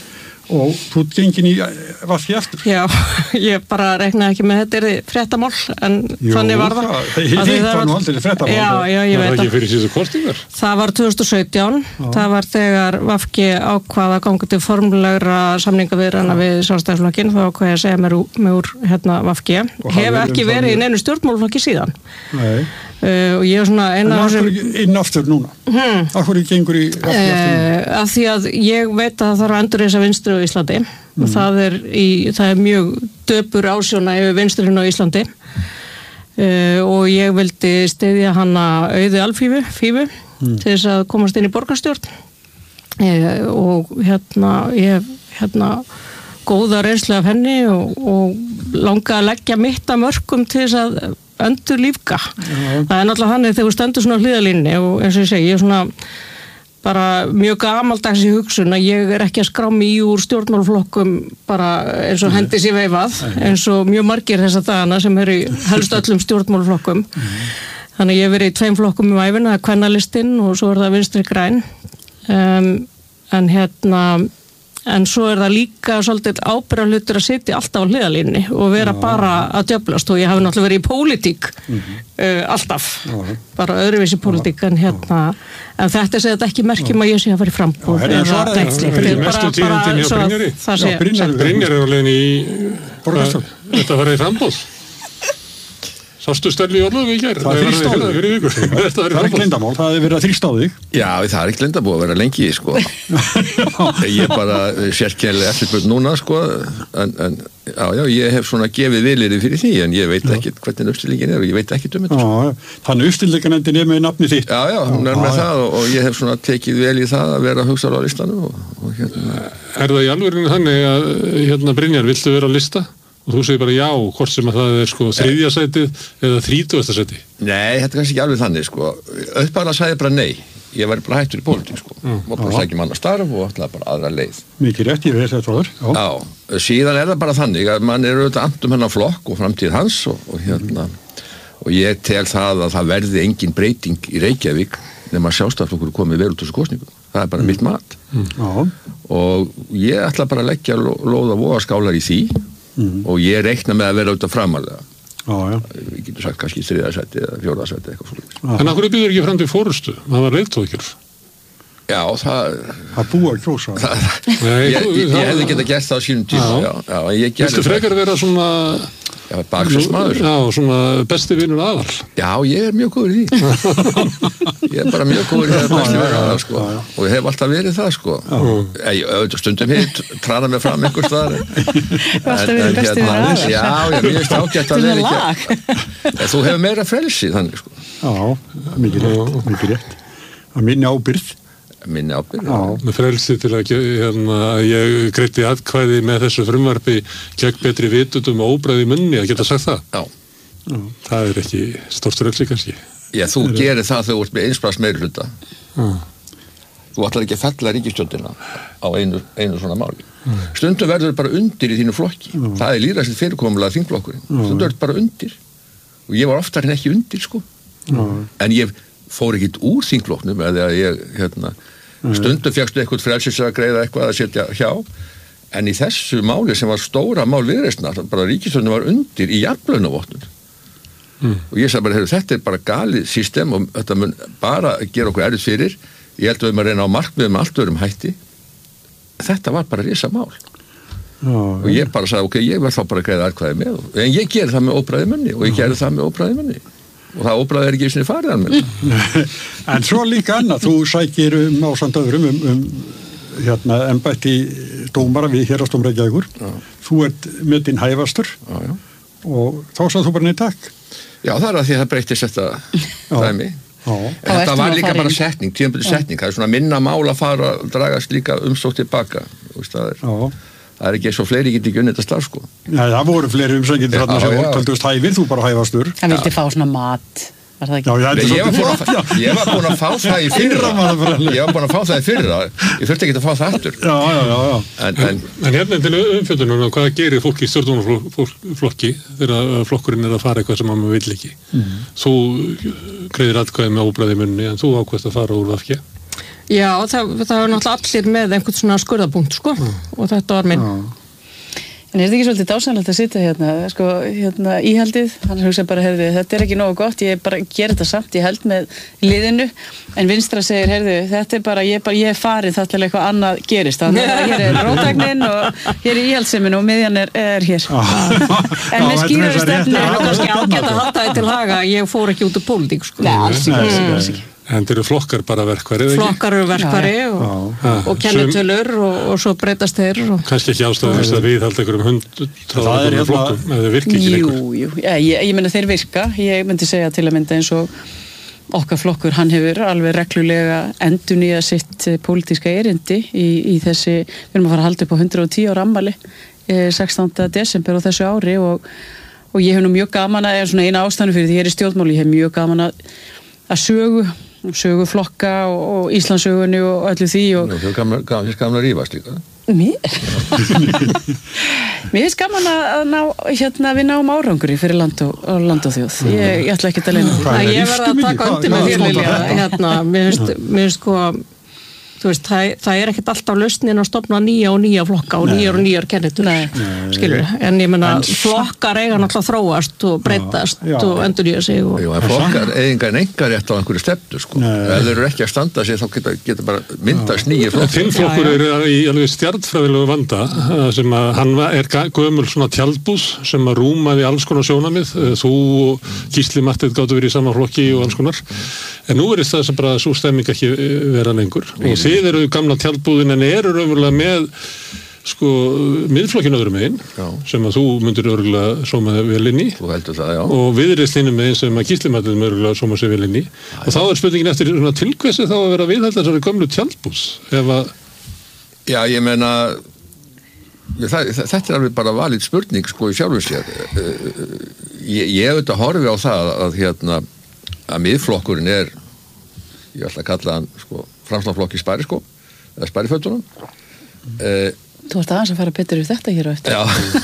og þú gengin í vafki aftur. Já, ég bara reiknaði ekki með þetta fréttamál, en þannig var það. Hitt var nú aldrei fréttamál. Já, ég veit það. Var það ekki fyrir síðan kostingar? Það var 2017, það var þegar vafki ákvað að ganga til formulegra samningaviðrana við Sjálfstæðisflokkinn, þá ákvað ég að segja mér úr vafki. Hef ekki verið í neinu stjórnmálaflokki síðan. Nei. Og ég er svona eina af hverju inn aftur núna? Af hverju gengur í vafki aftur? Af því að ég veit að það þarf að endurreisa vinstri á Íslandi og það er mjög döpur ásjóna yfir vinstrinu á Íslandi og ég vildi styðja hana Auði Alfífu til þess að komast inn í borgarstjórn og ég hef góða reynslu af henni og langa að leggja mitt að mörkum til þess að öndur lífga. Það er náttúrulega þannig þegar þú stendur svona á hliðalínni og eins og ég segi, ég er svona bara mjög gamaldags í hugsun að ég er ekki að skrá mig úr stjórnmálaflokkum bara eins og hendis í veifað, eins og mjög margir þessa dagana sem eru í helst öllum stjórnmálaflokkum. Þannig að ég hef verið í 2 flokkum í ævina, það er Kvennalistinn og svo er það Vinstri græn. En svo er það líka svolítið ábyrgðarhlutur að sitja alltaf á hliðalínni og vera bara að djöflast og ég hafi náttúrulega verið í pólitík alltaf, bara öðruvísi pólitík en þetta segir þetta ekki merkjum að ég sé að fara í frambúð eða neitt slíkt. Mestu tíðindin hjá Brynjari. Brynjari er alveg í borgarstjórn. Þetta var í frambúð. Sástu Stelli Orlofi í gær? Það er þrýstáðið. Það er ekki lindamál, það er verið að þrýstáðið. Já, það er ekki lindamál að vera lengi, sko. Ég bara sérkennilega eftirspurn núna, sko, en ég hef svona gefið vilirði fyrir því, en ég veit ekki hvernig uppstillingin er og ég veit ekki þetta. Þannig uppstillinganendin er með nafni þitt. Já, hún er með það og ég hef svona tekið vel í það að vera hugsaður á listanum og hérna. Er það í alvörinu þannig að Brynjar, viltu vera á lista? Og þú segir bara já, hvort sem að það er sko 3. sætið eða 30. sætið? Nei, þetta er kannski ekki alveg þannig sko. Uppáðan sagði bara nei. Ég var bara hættur í pólitík sko. Og bara sækja mann að starf og ætlaði bara aðra leið. Mikið rétt, ég veit þetta áður. Já, síðan er það bara þannig að mann er auðvitað andum hennar flokk og framtíð hans og ég tel það að það verði engin breyting í Reykjavík nema Sjálfstæðisflokkur komið vel út þessu kosningu. Það er bara mitt mat. Og ég ætla bara að leggja lóða vogaskálar í því. Og ég reikna með að vera auðvitað framalega. Við getum sagt kannski 3. sæti eða 4. sæti eitthvað fyrir. En af hverju býður ekki fram til fórustu? Það var leiðtókjur. Já, það búa að kjósa. Ég hefði getað gert það á sínum tíma. Viltu frekar vera svona baksarsmaður? Já, svona besti vinur aðal. Já, ég er mjög góður í því. Ég er bara mjög góður í það besti vinur aðal, sko. Og ég hef alltaf verið það, sko. Stundum hitt trana mig fram einhvers staðar. Alltaf verið besti vinur aðal. Já, ég er mjög stákjætt að vera ekki. Þú hefur meira frelsi þannig, sko. Já, mikið rétt. Að minni ábyrgð. Með frelsi til að ég greiddi atkvæði með þessu frumvarpi gegn betri vitundum og óbræði munni að geta sagt það. Já. Það er ekki stórt frelsi kannski. Já, þú gerir það þegar þú ert með einsprás meirihluta. Þú ætlar ekki að fella ríkisstjórnina á einu svona máli. Stundum verður bara undir í þínu flokki. Það er lýðræðslegt fyrirkomulega þingflokkurinn. Stundum verður bara undir. Og ég var oftar en ekki undir, sko. En ég fór ekkert úr þingflokknum eða ég, stundum fékkstu eitthvað frelsis að greiða eitthvað að setja hjá, en í þessu máli sem var stóra mál viðreisnar, bara ríkisstjórnin var undir í jafnlaunavottun. Og ég sagði bara, þetta er bara galið system og þetta mun bara gera okkur erfitt fyrir. Ég held að við maður reyna á markmiðum með allt öðrum hætti. Þetta var bara risa mál. Og ég bara sagði, ok, ég verð þá bara að greiða atkvæði með. En ég gerði það með óbræði munni og ég gerði það með óbræði munni. Og það óbræði er ekki í sinni farið alveg. En svo líka annað, þú sækir ásamt öðrum embætti dómara við Héraðsdóm Reykjavíkur. Þú ert með þinn hæfastur og þá sagði þú bara nei takk. Já, það er að því að það breytist þetta dæmi. Þetta var líka bara setning, tímabundin setning. Það er svona minna mál að fara og dragast líka umsótt tilbaka. Það er ekki svo fleiri geti ekki unnið þetta starf, sko. Já, það voru fleiri umsækjendur þarna sem taldust hæfir, þú bara hæfastur. Hann vildi fá svona mat, var það ekki? Ég var búin að fá það í fyrra. Ég þurfti ekki að fá það aftur. En hérna til umfjöldunar, hvað gerir fólk í stjórnmálaflokki þegar flokkurinn er að fara eitthvað sem maður vill ekki? Þú greiðir atkvæði með óbræði munni, en þú ákveðst að fara úr VG. Já, það var náttúrulega allir með einhvern svona skurðapunkt, sko, og þetta var minn. En þetta ekki svolítið dásanlegt að sitja hérna íhaldið, hann hugsa bara, heyrðu, þetta ekki nógu gott, ég bara ger þetta samt, ég held með liðinu, en vinstra segir, heyrðu, þetta bara, ég farið það til eitthvað annað gerist, þannig að hér róttæknin og hér íhaldsemin og miðjan er hér. En með skýrari stefnu er kannski ágætt að halda þetta til haga, ég fór ekki út úr pólitík, sko. Nei, alls ekki. En þeir eru flokkar bara verkværi, flokkar eru verkværi og kennitölur og svo breytast þeir. Kannski ekki ástæðan þess að við halda einhverjum 100 flokkum, ef þeir virki ekki lengur. Jú, ég meina þeir virka, ég myndi segja til að mynda eins og okkar flokkur, hann hefur alveg reglulega endurnýjað sitt pólitíska erindi í þessi, við erum að fara að halda upp á 110 ára afmæli 16. desember á þessu ári og ég hef nú mjög gaman að, er svona eina ástæðan fyrir því ég er í stjórnmáli, ég hef mjög gaman að sögu flokka og Íslandssögunni og öllu því og þú er gaman að rífast líka. Mér finnst gaman að við náum árangri fyrir land og þjóð. Ég ætla ekki að leina því. Ég verða að taka undir með þér, Lilja. Mér finnst sko, þú veist, það er ekkert alltaf lausnin að stofna nýja flokka og nýjar kennitur, skilur. En ég menna, flokkar eiga náttúrulega þróast og breytast og endurnýja sig. Jú, en flokkar eiga engar rétt á einhverju stefnu, sko. Ef þeir eru ekki að standa sig, þá geta bara myndast nýja flokkar. Þinn flokkur er í alveg stjarnfræðilegu vanda, sem að hann er gömul svona tjaldbúð sem að rúmaði alls konar sjónamið. Þú og Gísli Marteinn gátu verið í sama flokki og alls konar. En nú er það sem bara svo stemming ekki vera lengur. Og þið eru gamla tjaldbúðin en eru raunverulega með sko miðflokkin öðrum megin sem að þú myndir örugglega sóma vel inn í og Viðreisn megin sem að Gísli Marteinn örugglega sóma sig vel inn í og þá er spurningin eftir til hversu þá að vera viðhalda þessari gömlu tjaldbúðs Já, ég meina þetta er alveg bara valid spurning sko í sjálfu sér ég auðvitað horfi á það að miðflokkurinn er ég ætla að kalla hann sko framslagflokki spæriskó eða spærifötunum Þú ert aðeins að fara betur yfir þetta hér á eftir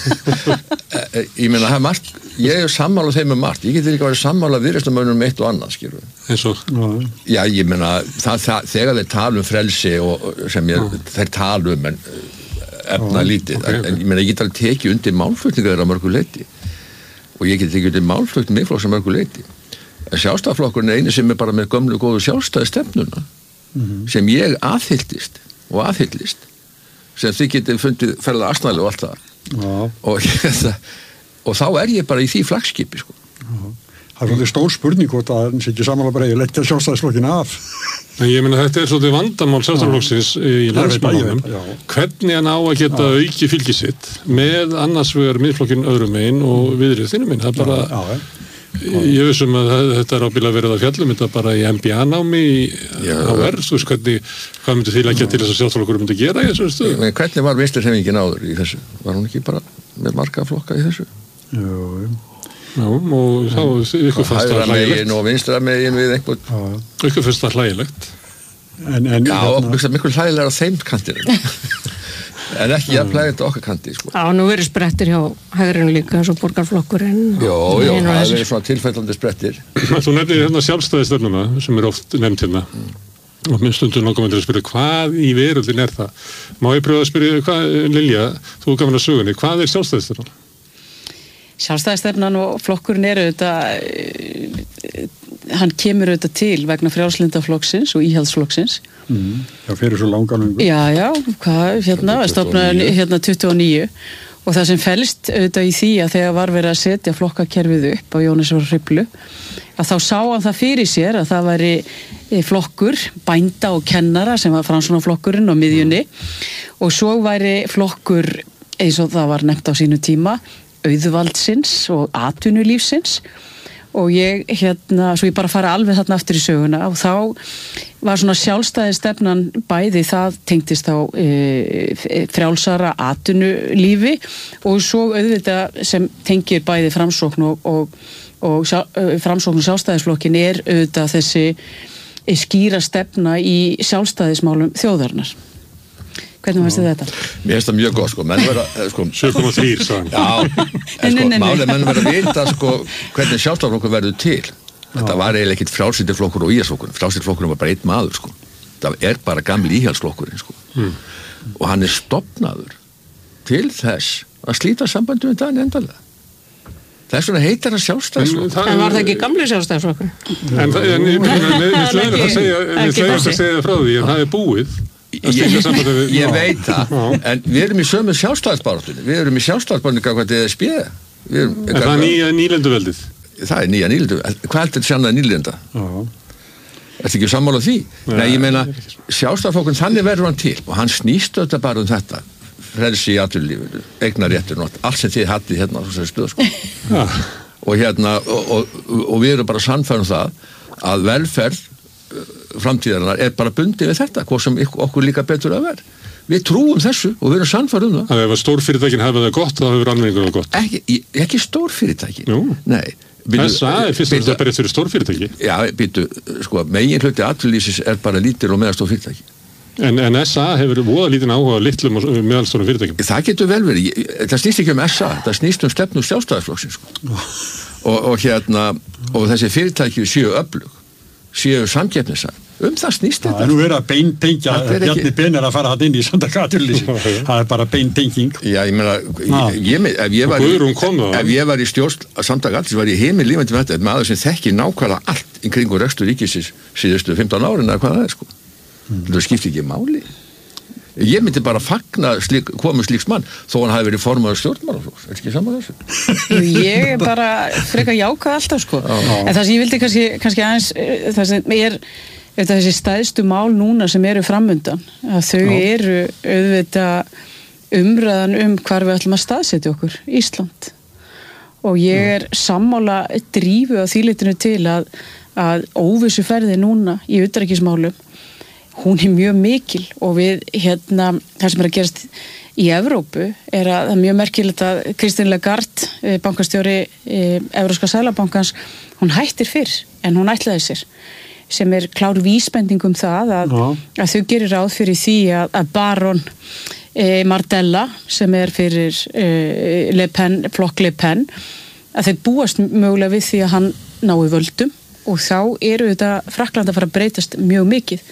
Já ég meina það er margt ég er sammálað þeim margt ég get ekki að vera sammálað Viðreisnarmönnum eitt og annað skilur eins og Já ég meina þegar þeir tala frelsi og sem þeir tala en efna lítið en ég meina ég get alveg tekið undir málflutninga þeirra mörgu leyti og ég get tekið undir málflutning miðflokks mörgu leyti Sjálfstæðisflokkurinn er eini sem er bara með gömlu góðu sjálfstæðistefnuna sem ég aðhylltist og aðhyllist sem þið getið fundið ferða asnæli og allt það og þá er ég bara í því flaggskipi sko. Það er svolítið stór spurning hvort að það sé ekki samanlega bara að leggja Sjálfstæðisflokkinn af Ég meina þetta er svolítið vandamál Sjálfstæðisflokksins í landsmálunum hvernig hann á að geta auki fylgi sitt með annars vegar miðflokkinn öðrum megin og Viðreisn megin það er bara Ég vissum að þetta er ábyggilega verið að fjallum þetta bara í MBA-námi á verð, þú veist hvað myndi þið leggja til þess að Sjálfstæðisflokkur myndi gera í þessu stöðu? Hvernig var Vinstri-hreyfingin áður í þessu? Var hún ekki bara með marga flokka í þessu? Já, og þá ykkur fannst það hlægilegt. Og vinstra megin við einhvern... Ykkur fannst það hlægilegt. Já, miklu hlægilega á þeim kantinu. En ekki jafnlega okkar kanti sko. Já, nú verið sprettir hjá hægrinu líka eins og borgarflokkurinn Jó, það verið svona tilfellandi sprettir Þú nefnir hérna sjálfstæðisstefnuna sem er oft nefnt hérna og minn stundum langar maður til að spyrja hvað í veröldin er það Má ég pröfa að spyrja, Lilja, þú gaf hann að sögunni hvað er sjálfstæðisstefnan? Sjálfstæðisstefnan og flokkurinn er auðvitað hann kemur auðvitað til vegna frjálslyndaflokksins og íhaldsflokksins Já, fyrir svo langan Já, stofnaði 29 og það sem felst auðvitað í því að þegar var verið að setja flokkakerfið upp á Jónasar Hriflu að þá sá hann það fyrir sér að það væri flokkur, bænda og kennara sem var Framsóknarflokkurinn á miðjunni og svo væri flokkur eins og það var nefnt á sínu tíma auðvaldsins og atvinnulífsins og ég svo ég bara fara alveg þarna aftur í söguna og þá var svona sjálfstæðisstefnan bæði það tengdist á frjálsara atvinnulífi og svo auðvitað sem tengir bæði Framsókn og Framsókn og Sjálfstæðisflokkin er auðvitað þessi skýra stefna í sjálfstæðismálum þjóðarinnar. Hvernig fannst þið þetta? Mér finnst það mjög gott sko, menn vera 7,3 sagði Já, málið menn vera að vita sko hvernig Sjálfstæðisflokkur verður til Þetta var eiginlega ekkit frjálslyndiflokkur og íhaldsflokkur Frjálslyndiflokkurinn var bara einn maður sko þetta bara gamli íhjálpsflokkurinn sko. Og hann stofnaður til þess að slíta sambandi með Dani endalega. Þess vegna heitir hann sjálfstæðisflokkur. En var það ekki gamli sjálfstæðisflokkur? En við slegum að segja frá því að það búið. Ég veit það, en við erum í sömu sjálfstæðisbaráttunni. Við erum í sjálfstæðisbaráttunni hvað þetta ESB. En það nýlenduveldið? Það nýja nýlenduveldið. Hvað heldur þetta sannlega nýlenda? Ertu ekki sammála því? Nei, ég meina, sjálfstæðisflokkurinn þannig verður hann til og hann snýst þetta bara þetta. Frelsi í atvinnulífinu, eignaréttur og allt sem þið hattið hérna á þessari stöðu sko. Og við erum bara sannfærum það að velferð framtíðarinnar bara bundið við þetta, hvað sem okkur líka betur að vera. Við trúum þessu og við erum sannfærum það. Ef stórfyrirtækin hafa það gott, þá hefur almenningur það gott. Ekki stórfyrirtæki. Nei. SA fyrst og það berið fyrir stórfyrirtæki. Já, sko, megin hluti atvinnulífsins bara lítil og meðalstór fyrirtæki. En SA hefur voða lítinn áhuga á litlum og meðalstórum fyrirtækjum. Það getur vel verið. Það snýst ekki SA, það snýst stefnu sjálfstæðisflokksins sko. og þessi fyrirtæki séu öflug, séu samkeppnishæf. Það snýst þetta. Það nú verið að beintengja, Bjarni Ben að fara hann inn í Samtök atvinnulífsins. Það bara beintenging. Já, ég meina, ef ég var í stjórn Samtök atvinnulífsins, var ég himinlífandi með þetta, maður sem þekkir nákvæmlega allt í kringu rekstur ríkisins síðustu 15 árin eða hvað það sko. Það skiptir ekki máli. Ég myndi bara fagna komu slíks mann þó hann hafi verið formaður stjórnmálaflokks. Er ekki saman þessu? Ég bara frekar jákað alltaf sko. En það sem ég vildi kannski aðeins það sem þessi stæðstu mál núna sem eru framundan að þau eru auðvitað umræðan hvar við ætlum að staðsetja okkur Ísland. Og ég sammála drífu á þýlitinu til að óvissu ferði núna í utanríkismálum hún mjög mikil og við það sem að gerast í Evrópu að það mjög merkilegt að Christine Lagarde, bankastjóri Evrópska seðlabankans, hún hættir fyrr en hún ætlaði sér sem klár vísbending það að þau gerir ráð fyrir því að Baron Mardella sem fyrir Le Pen, flokk Le Pen að þau búast mögulega við því að hann nái völdum og þá eru þetta Frakkland að fara að breytast mjög mikið.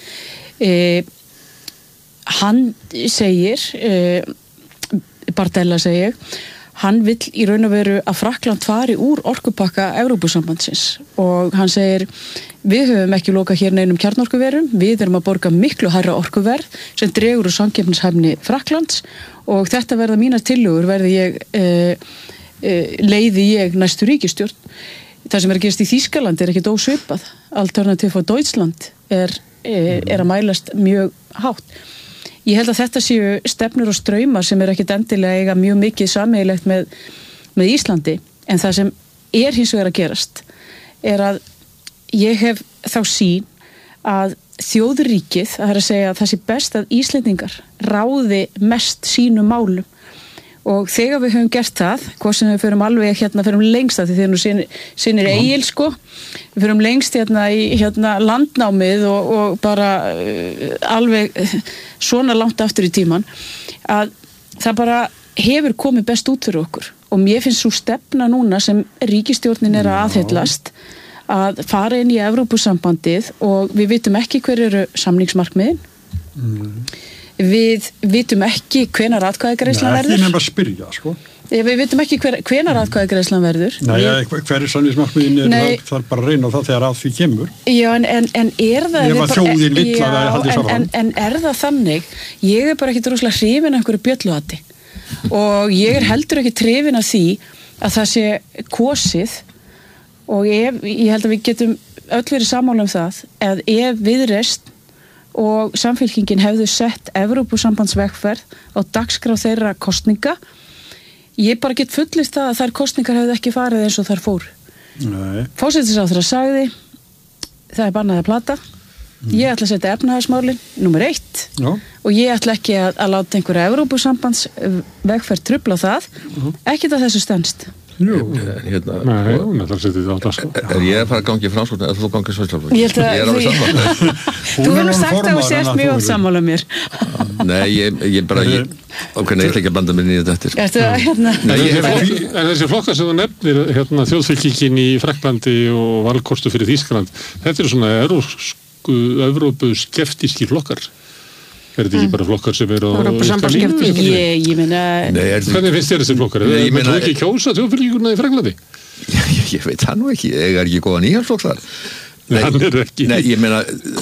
Hann segir Bardella segir hann vill í raun og veru að Frakkland fari úr orkupakka Evrópusambandsins og hann segir við höfum ekki lokað hér neinum kjarnorkuverum, við erum að borga miklu hærra orkuverð sem dregur úr samkeppnishæfni Frakklands og þetta verða mínar tillögur leiði ég næstu ríkisstjórn. Það sem að gerast í Þýskaland ekkert ósvipað. Alternative for Deutschland að mælast mjög hátt. Ég held að þetta séu stefnur og straumar sem ekkert endilega eiga mjög mikið sameiginlegt með Íslandi en það sem hins vegar að gerast að ég hef þá sýn að þjóðríkið, það að segja að það sé best að Íslendingar ráði mest sínum málum og þegar við höfum gert það, hvað sem við förum alveg förum lengst að því þegar nú sinir Egil sko, við förum lengst í landnámið og bara alveg svona langt aftur í tíman að það bara hefur komið best út fyrir okkur og mér finnst svo stefna núna sem ríkisstjórnin að aðhyllast að fara inn í Evrópusambandið og við vitum ekki hver eru samningsmarkmiðin við vitum ekki hvenær atkvæðagreiðslan verður. Ekki nefn að spyrja, sko. Við vitum ekki hvenær atkvæðagreiðslan verður. Nei, hver er samningsmarkmiðin það er bara að reyna á það þegar að því kemur. Já, en það... Ef að þjóðin litla það haldið saman. En það þannig, ég bara ekki droslega hrifin einhverju bjölluhatti og ég heldur ekki hrifin af því að það sé kosið og ég held að við getum öll verið sammála það að ef Viðreisn og Samfylkingin hefðu sett Evrópusambandsvegferð á dagskrá þeirra kosninga ég bara get fullist það að þær kosningar hefðu ekki farið eins og þær fór. Forsætisráðherra sagði það bannað að plata ég ætla að setja efnahagsmálin númer 1 og ég ætla ekki að láta einhverja Evrópusambandsvegferð trufla það ekkert að þessu stenst. Ég er að fara að gangi framskotna eða þú gangið svöldslálfur ég er alveg sammála þú hefur sagt að þú sést mjög sammála mér nei, ég bara ég ætla ekki að blanda mér inn í þetta en þessi flokkar sem þú nefnir þjóðfylkingin í Frakklandi og valkostu fyrir Þýskaland þetta eru svona Evrópu skeftíski flokkar? Þetta ekki bara flokkar sem á ég meina hvernig finnst þér þessi flokkar? Þú ekki kjósa þjóðfylkinguna í Fraklandi? Ég veit það nú ekki, ég ekki góðan íhaldsflokk þar. Hann ekki ég meina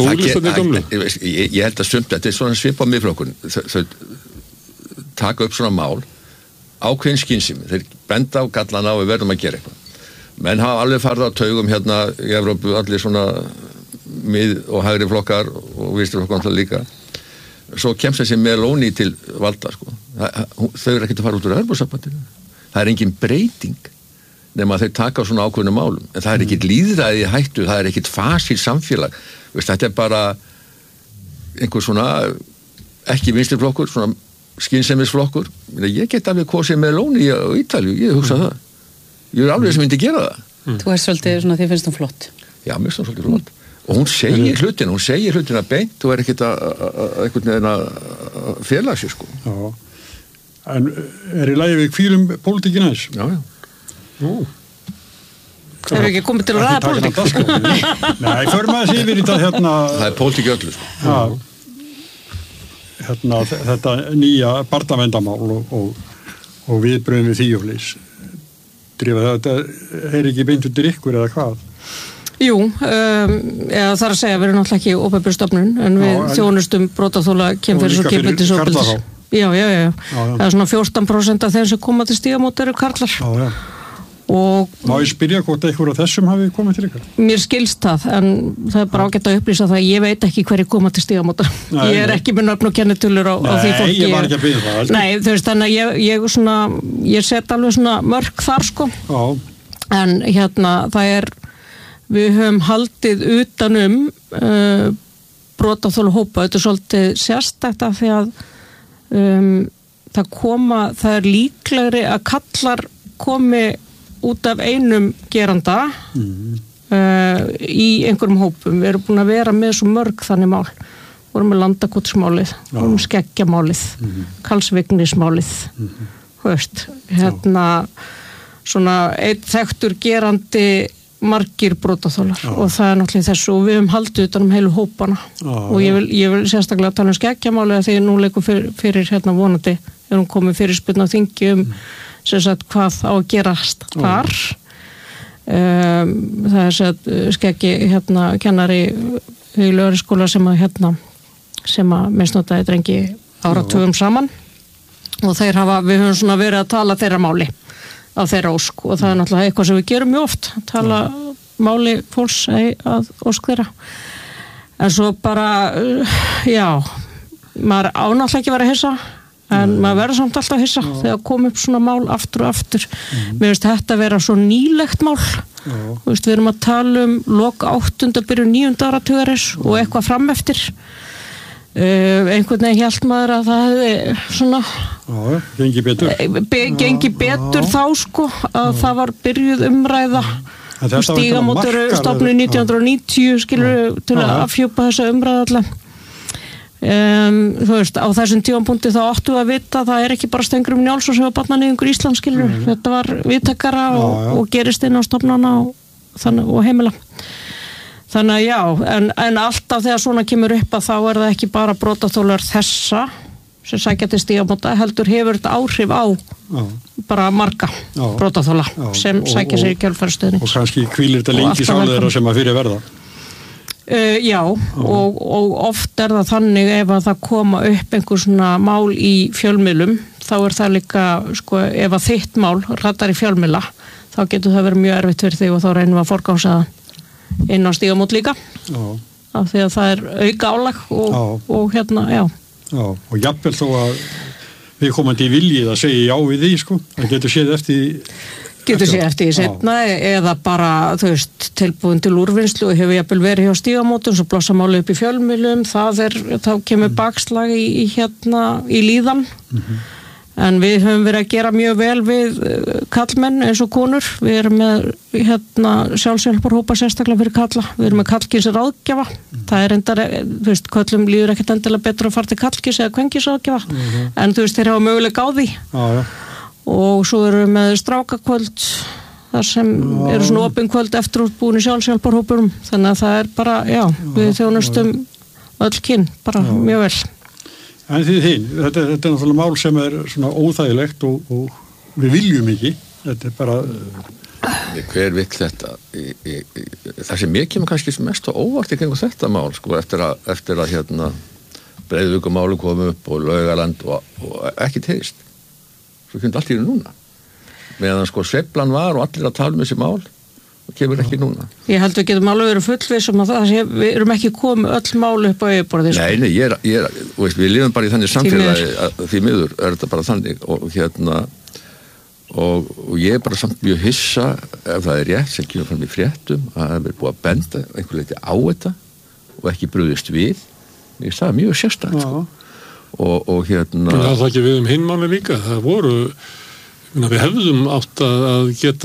ég held að sumt þetta svona svipað Miðflokkun þau taka upp svona mál ákveðin skynsemi, þeir benda á gallana og við verðum að gera eitthvað menn hafa alveg farið á taugum hérna í Evrópu allir svona mið- og hægri flokkar og vinstri flokkar líka svo kemst þessi Meloni til valda sko. Þau eru ekkert að fara út úr Evrópusambandinu það er engin breyting nema að þeir taka á svona ákveðnum málum en það er ekkit lýðræði hættu, það er ekkit fasíl samfélag, þetta er bara einhver svona ekki vinstriflokkur, svona skynsemisflokkur, ég get alveg kosið Meloni á Ítalíu, ég hugsa það ég er alveg sem myndi gera það Þú er svolítið svona, þið finnst hún flott Já, mér finnst hún svolítið flott og hún segir hlutina beint, þú er ekkit einhvern veginn að félag sér sko Já, en er í lagi við hvílum pólitíkina þess? Já Það er ekki komið til að ræða pólitík Nei, förum að þessi yfir í þetta Það er pólitík öllu sko Þetta nýja barnaverndarmál og viðbröðum við því og leys Drífa þetta er ekki beint undir ykkur eða hvað? Jú, eða þar að segja við erum náttúrulega ekki ópæpur stofnun en við þjónustum brotaþola kynferðis og kynferðisofbeldis Já. Það er svona 14% af þeim sem koma til stígamót eru karlar og Má ég spyrja hvort einhver af þessum hafi komið til ykkur? Mér skilst það, en það er bara ágætt að upplýsa það ég veit ekki hverju koma til stígamóta ég er ekki með nöfn og kennitölur á því fólki Nei, ég var ekki að byrja það Nei, þú veist, þannig að ég set alveg svona mörk þar sko en það við höfum haldið utanum brotaþola hópa, þetta er svolítið sérstætt af því að það er líklegri að kallar komi út af einum geranda í einhverjum hópum. Við erum búin að vera með svo mörg þannig mál. Við vorum með Landakotsmálið, við vorum með Skeggjamálið, Karlsvíknismálið, svona einn þekktur gerandi margir brotaþolar og það er náttúrulega þessu og við höfum haldið utan heilu hópana og ég vil sérstaklega tala Skeggjamálið því nú leikum fyrir vonandi erum komið fyrir spilna á þingi sem sagt hvað á að gerast þar það er Skeggi kennari í Lögregluskóla sem að misnotaði drengi áratugum saman og við höfum svona verið að tala þeirra máli á þeirra ósk og það er náttúrulega eitthvað sem við gerum mjög oft tala máli fólks að ósk þeirra en svo bara maður ánáttúrulega ekki verið að hissa en maður verður samt alltaf hissa þegar kom upp svona mál aftur og aftur mér finnst þetta vera svo nýlegt mál við erum að tala lok 8. byrjun 9. áratugarins og eitthvað fram eftir einhvern veginn hélt maður að það hefði svona gengi betur þá sko að það var byrjuð umræða Stígamót eru stofnuð 1990 skilur til að afhjúpa þessa umræða allar þú veist, á þessum tímapunkti þá áttu að vita að það er ekki bara Steingrímur Njálsson sem var barnaníðingur Íslands skilur þetta var viðtakara og gerist inn á stofnana og heimila þannig að en alltaf þegar svona kemur upp að þá er það ekki bara brotaþolar þessa sem sækja til Stígamóta heldur hefur þetta áhrif á bara marga brotaþola sem sækja sér í kjölfarastöðning og kannski hvílir þetta lengi sálega þeirra sem að fyrir verða og oft er það þannig ef að það koma upp einhver svona mál í fjölmiðlum þá er það líka sko ef að þitt mál ratar í fjölmiðla þá getur það verið mjög erfitt fyrir þig og þá reynum við að forgása inn á Stígamót líka af því að það er auka álag og og jafnvel þó að við komandi í viljið að segja já við því sko það getur séð eftir því seinna eða bara þú veist tilbúin til úrvinnslu og hefur jafnvel verið hjá Stígamótum svo blossa máli upp í fjölmiðlum þá kemur bakslag í líðan en við höfum verið að gera mjög vel við kallmenn eins og konur við erum með sjálfshjálparhópa sérstaklega fyrir kalla við erum með kallkyns ráðgjafa það er endar, þú veist, köllum líður ekkert endilega betur að fara til kallkyns eða kvenkyns ráðgjafa en þú veist, þeir hafa möguleika á því og svo erum við með strákakvöld þar sem eru svona opin-kvöld eftirútbúin í sjálfshjálparhópurum, þannig að það er bara, við þjónustum öll kyn, bara mjög vel. En því þetta er náttúrulega mál sem er svona óþægilegt og við viljum ekki, þetta er bara... Hver vill þetta? Það sem mér kemur kannski mest á óvart í kringum þetta mál, sko, eftir að hérna Breiðvíkurmáli komu upp og Laugaland og ekki tegist. Svo kemur allt í núna. Meðan sko sveiflan var og allir að tala um þessi mál og kemur ekki núna. Ég held við getum alveg verið fullvissum að við erum ekki komið öll mál upp á yfirborðið. Nei, við lifum bara í þannig samfélagi að því miður er þetta bara þannig og hérna og ég er bara samt mjög hissa ef það er rétt sem kemur fram í fréttum að það er búið að benda einhver leyti á þetta og ekki brugðist við. Ég sagði mjög sérstakt sko. og hérna... Það ekki við hinmáli líka, það voru við hefðum átt að geta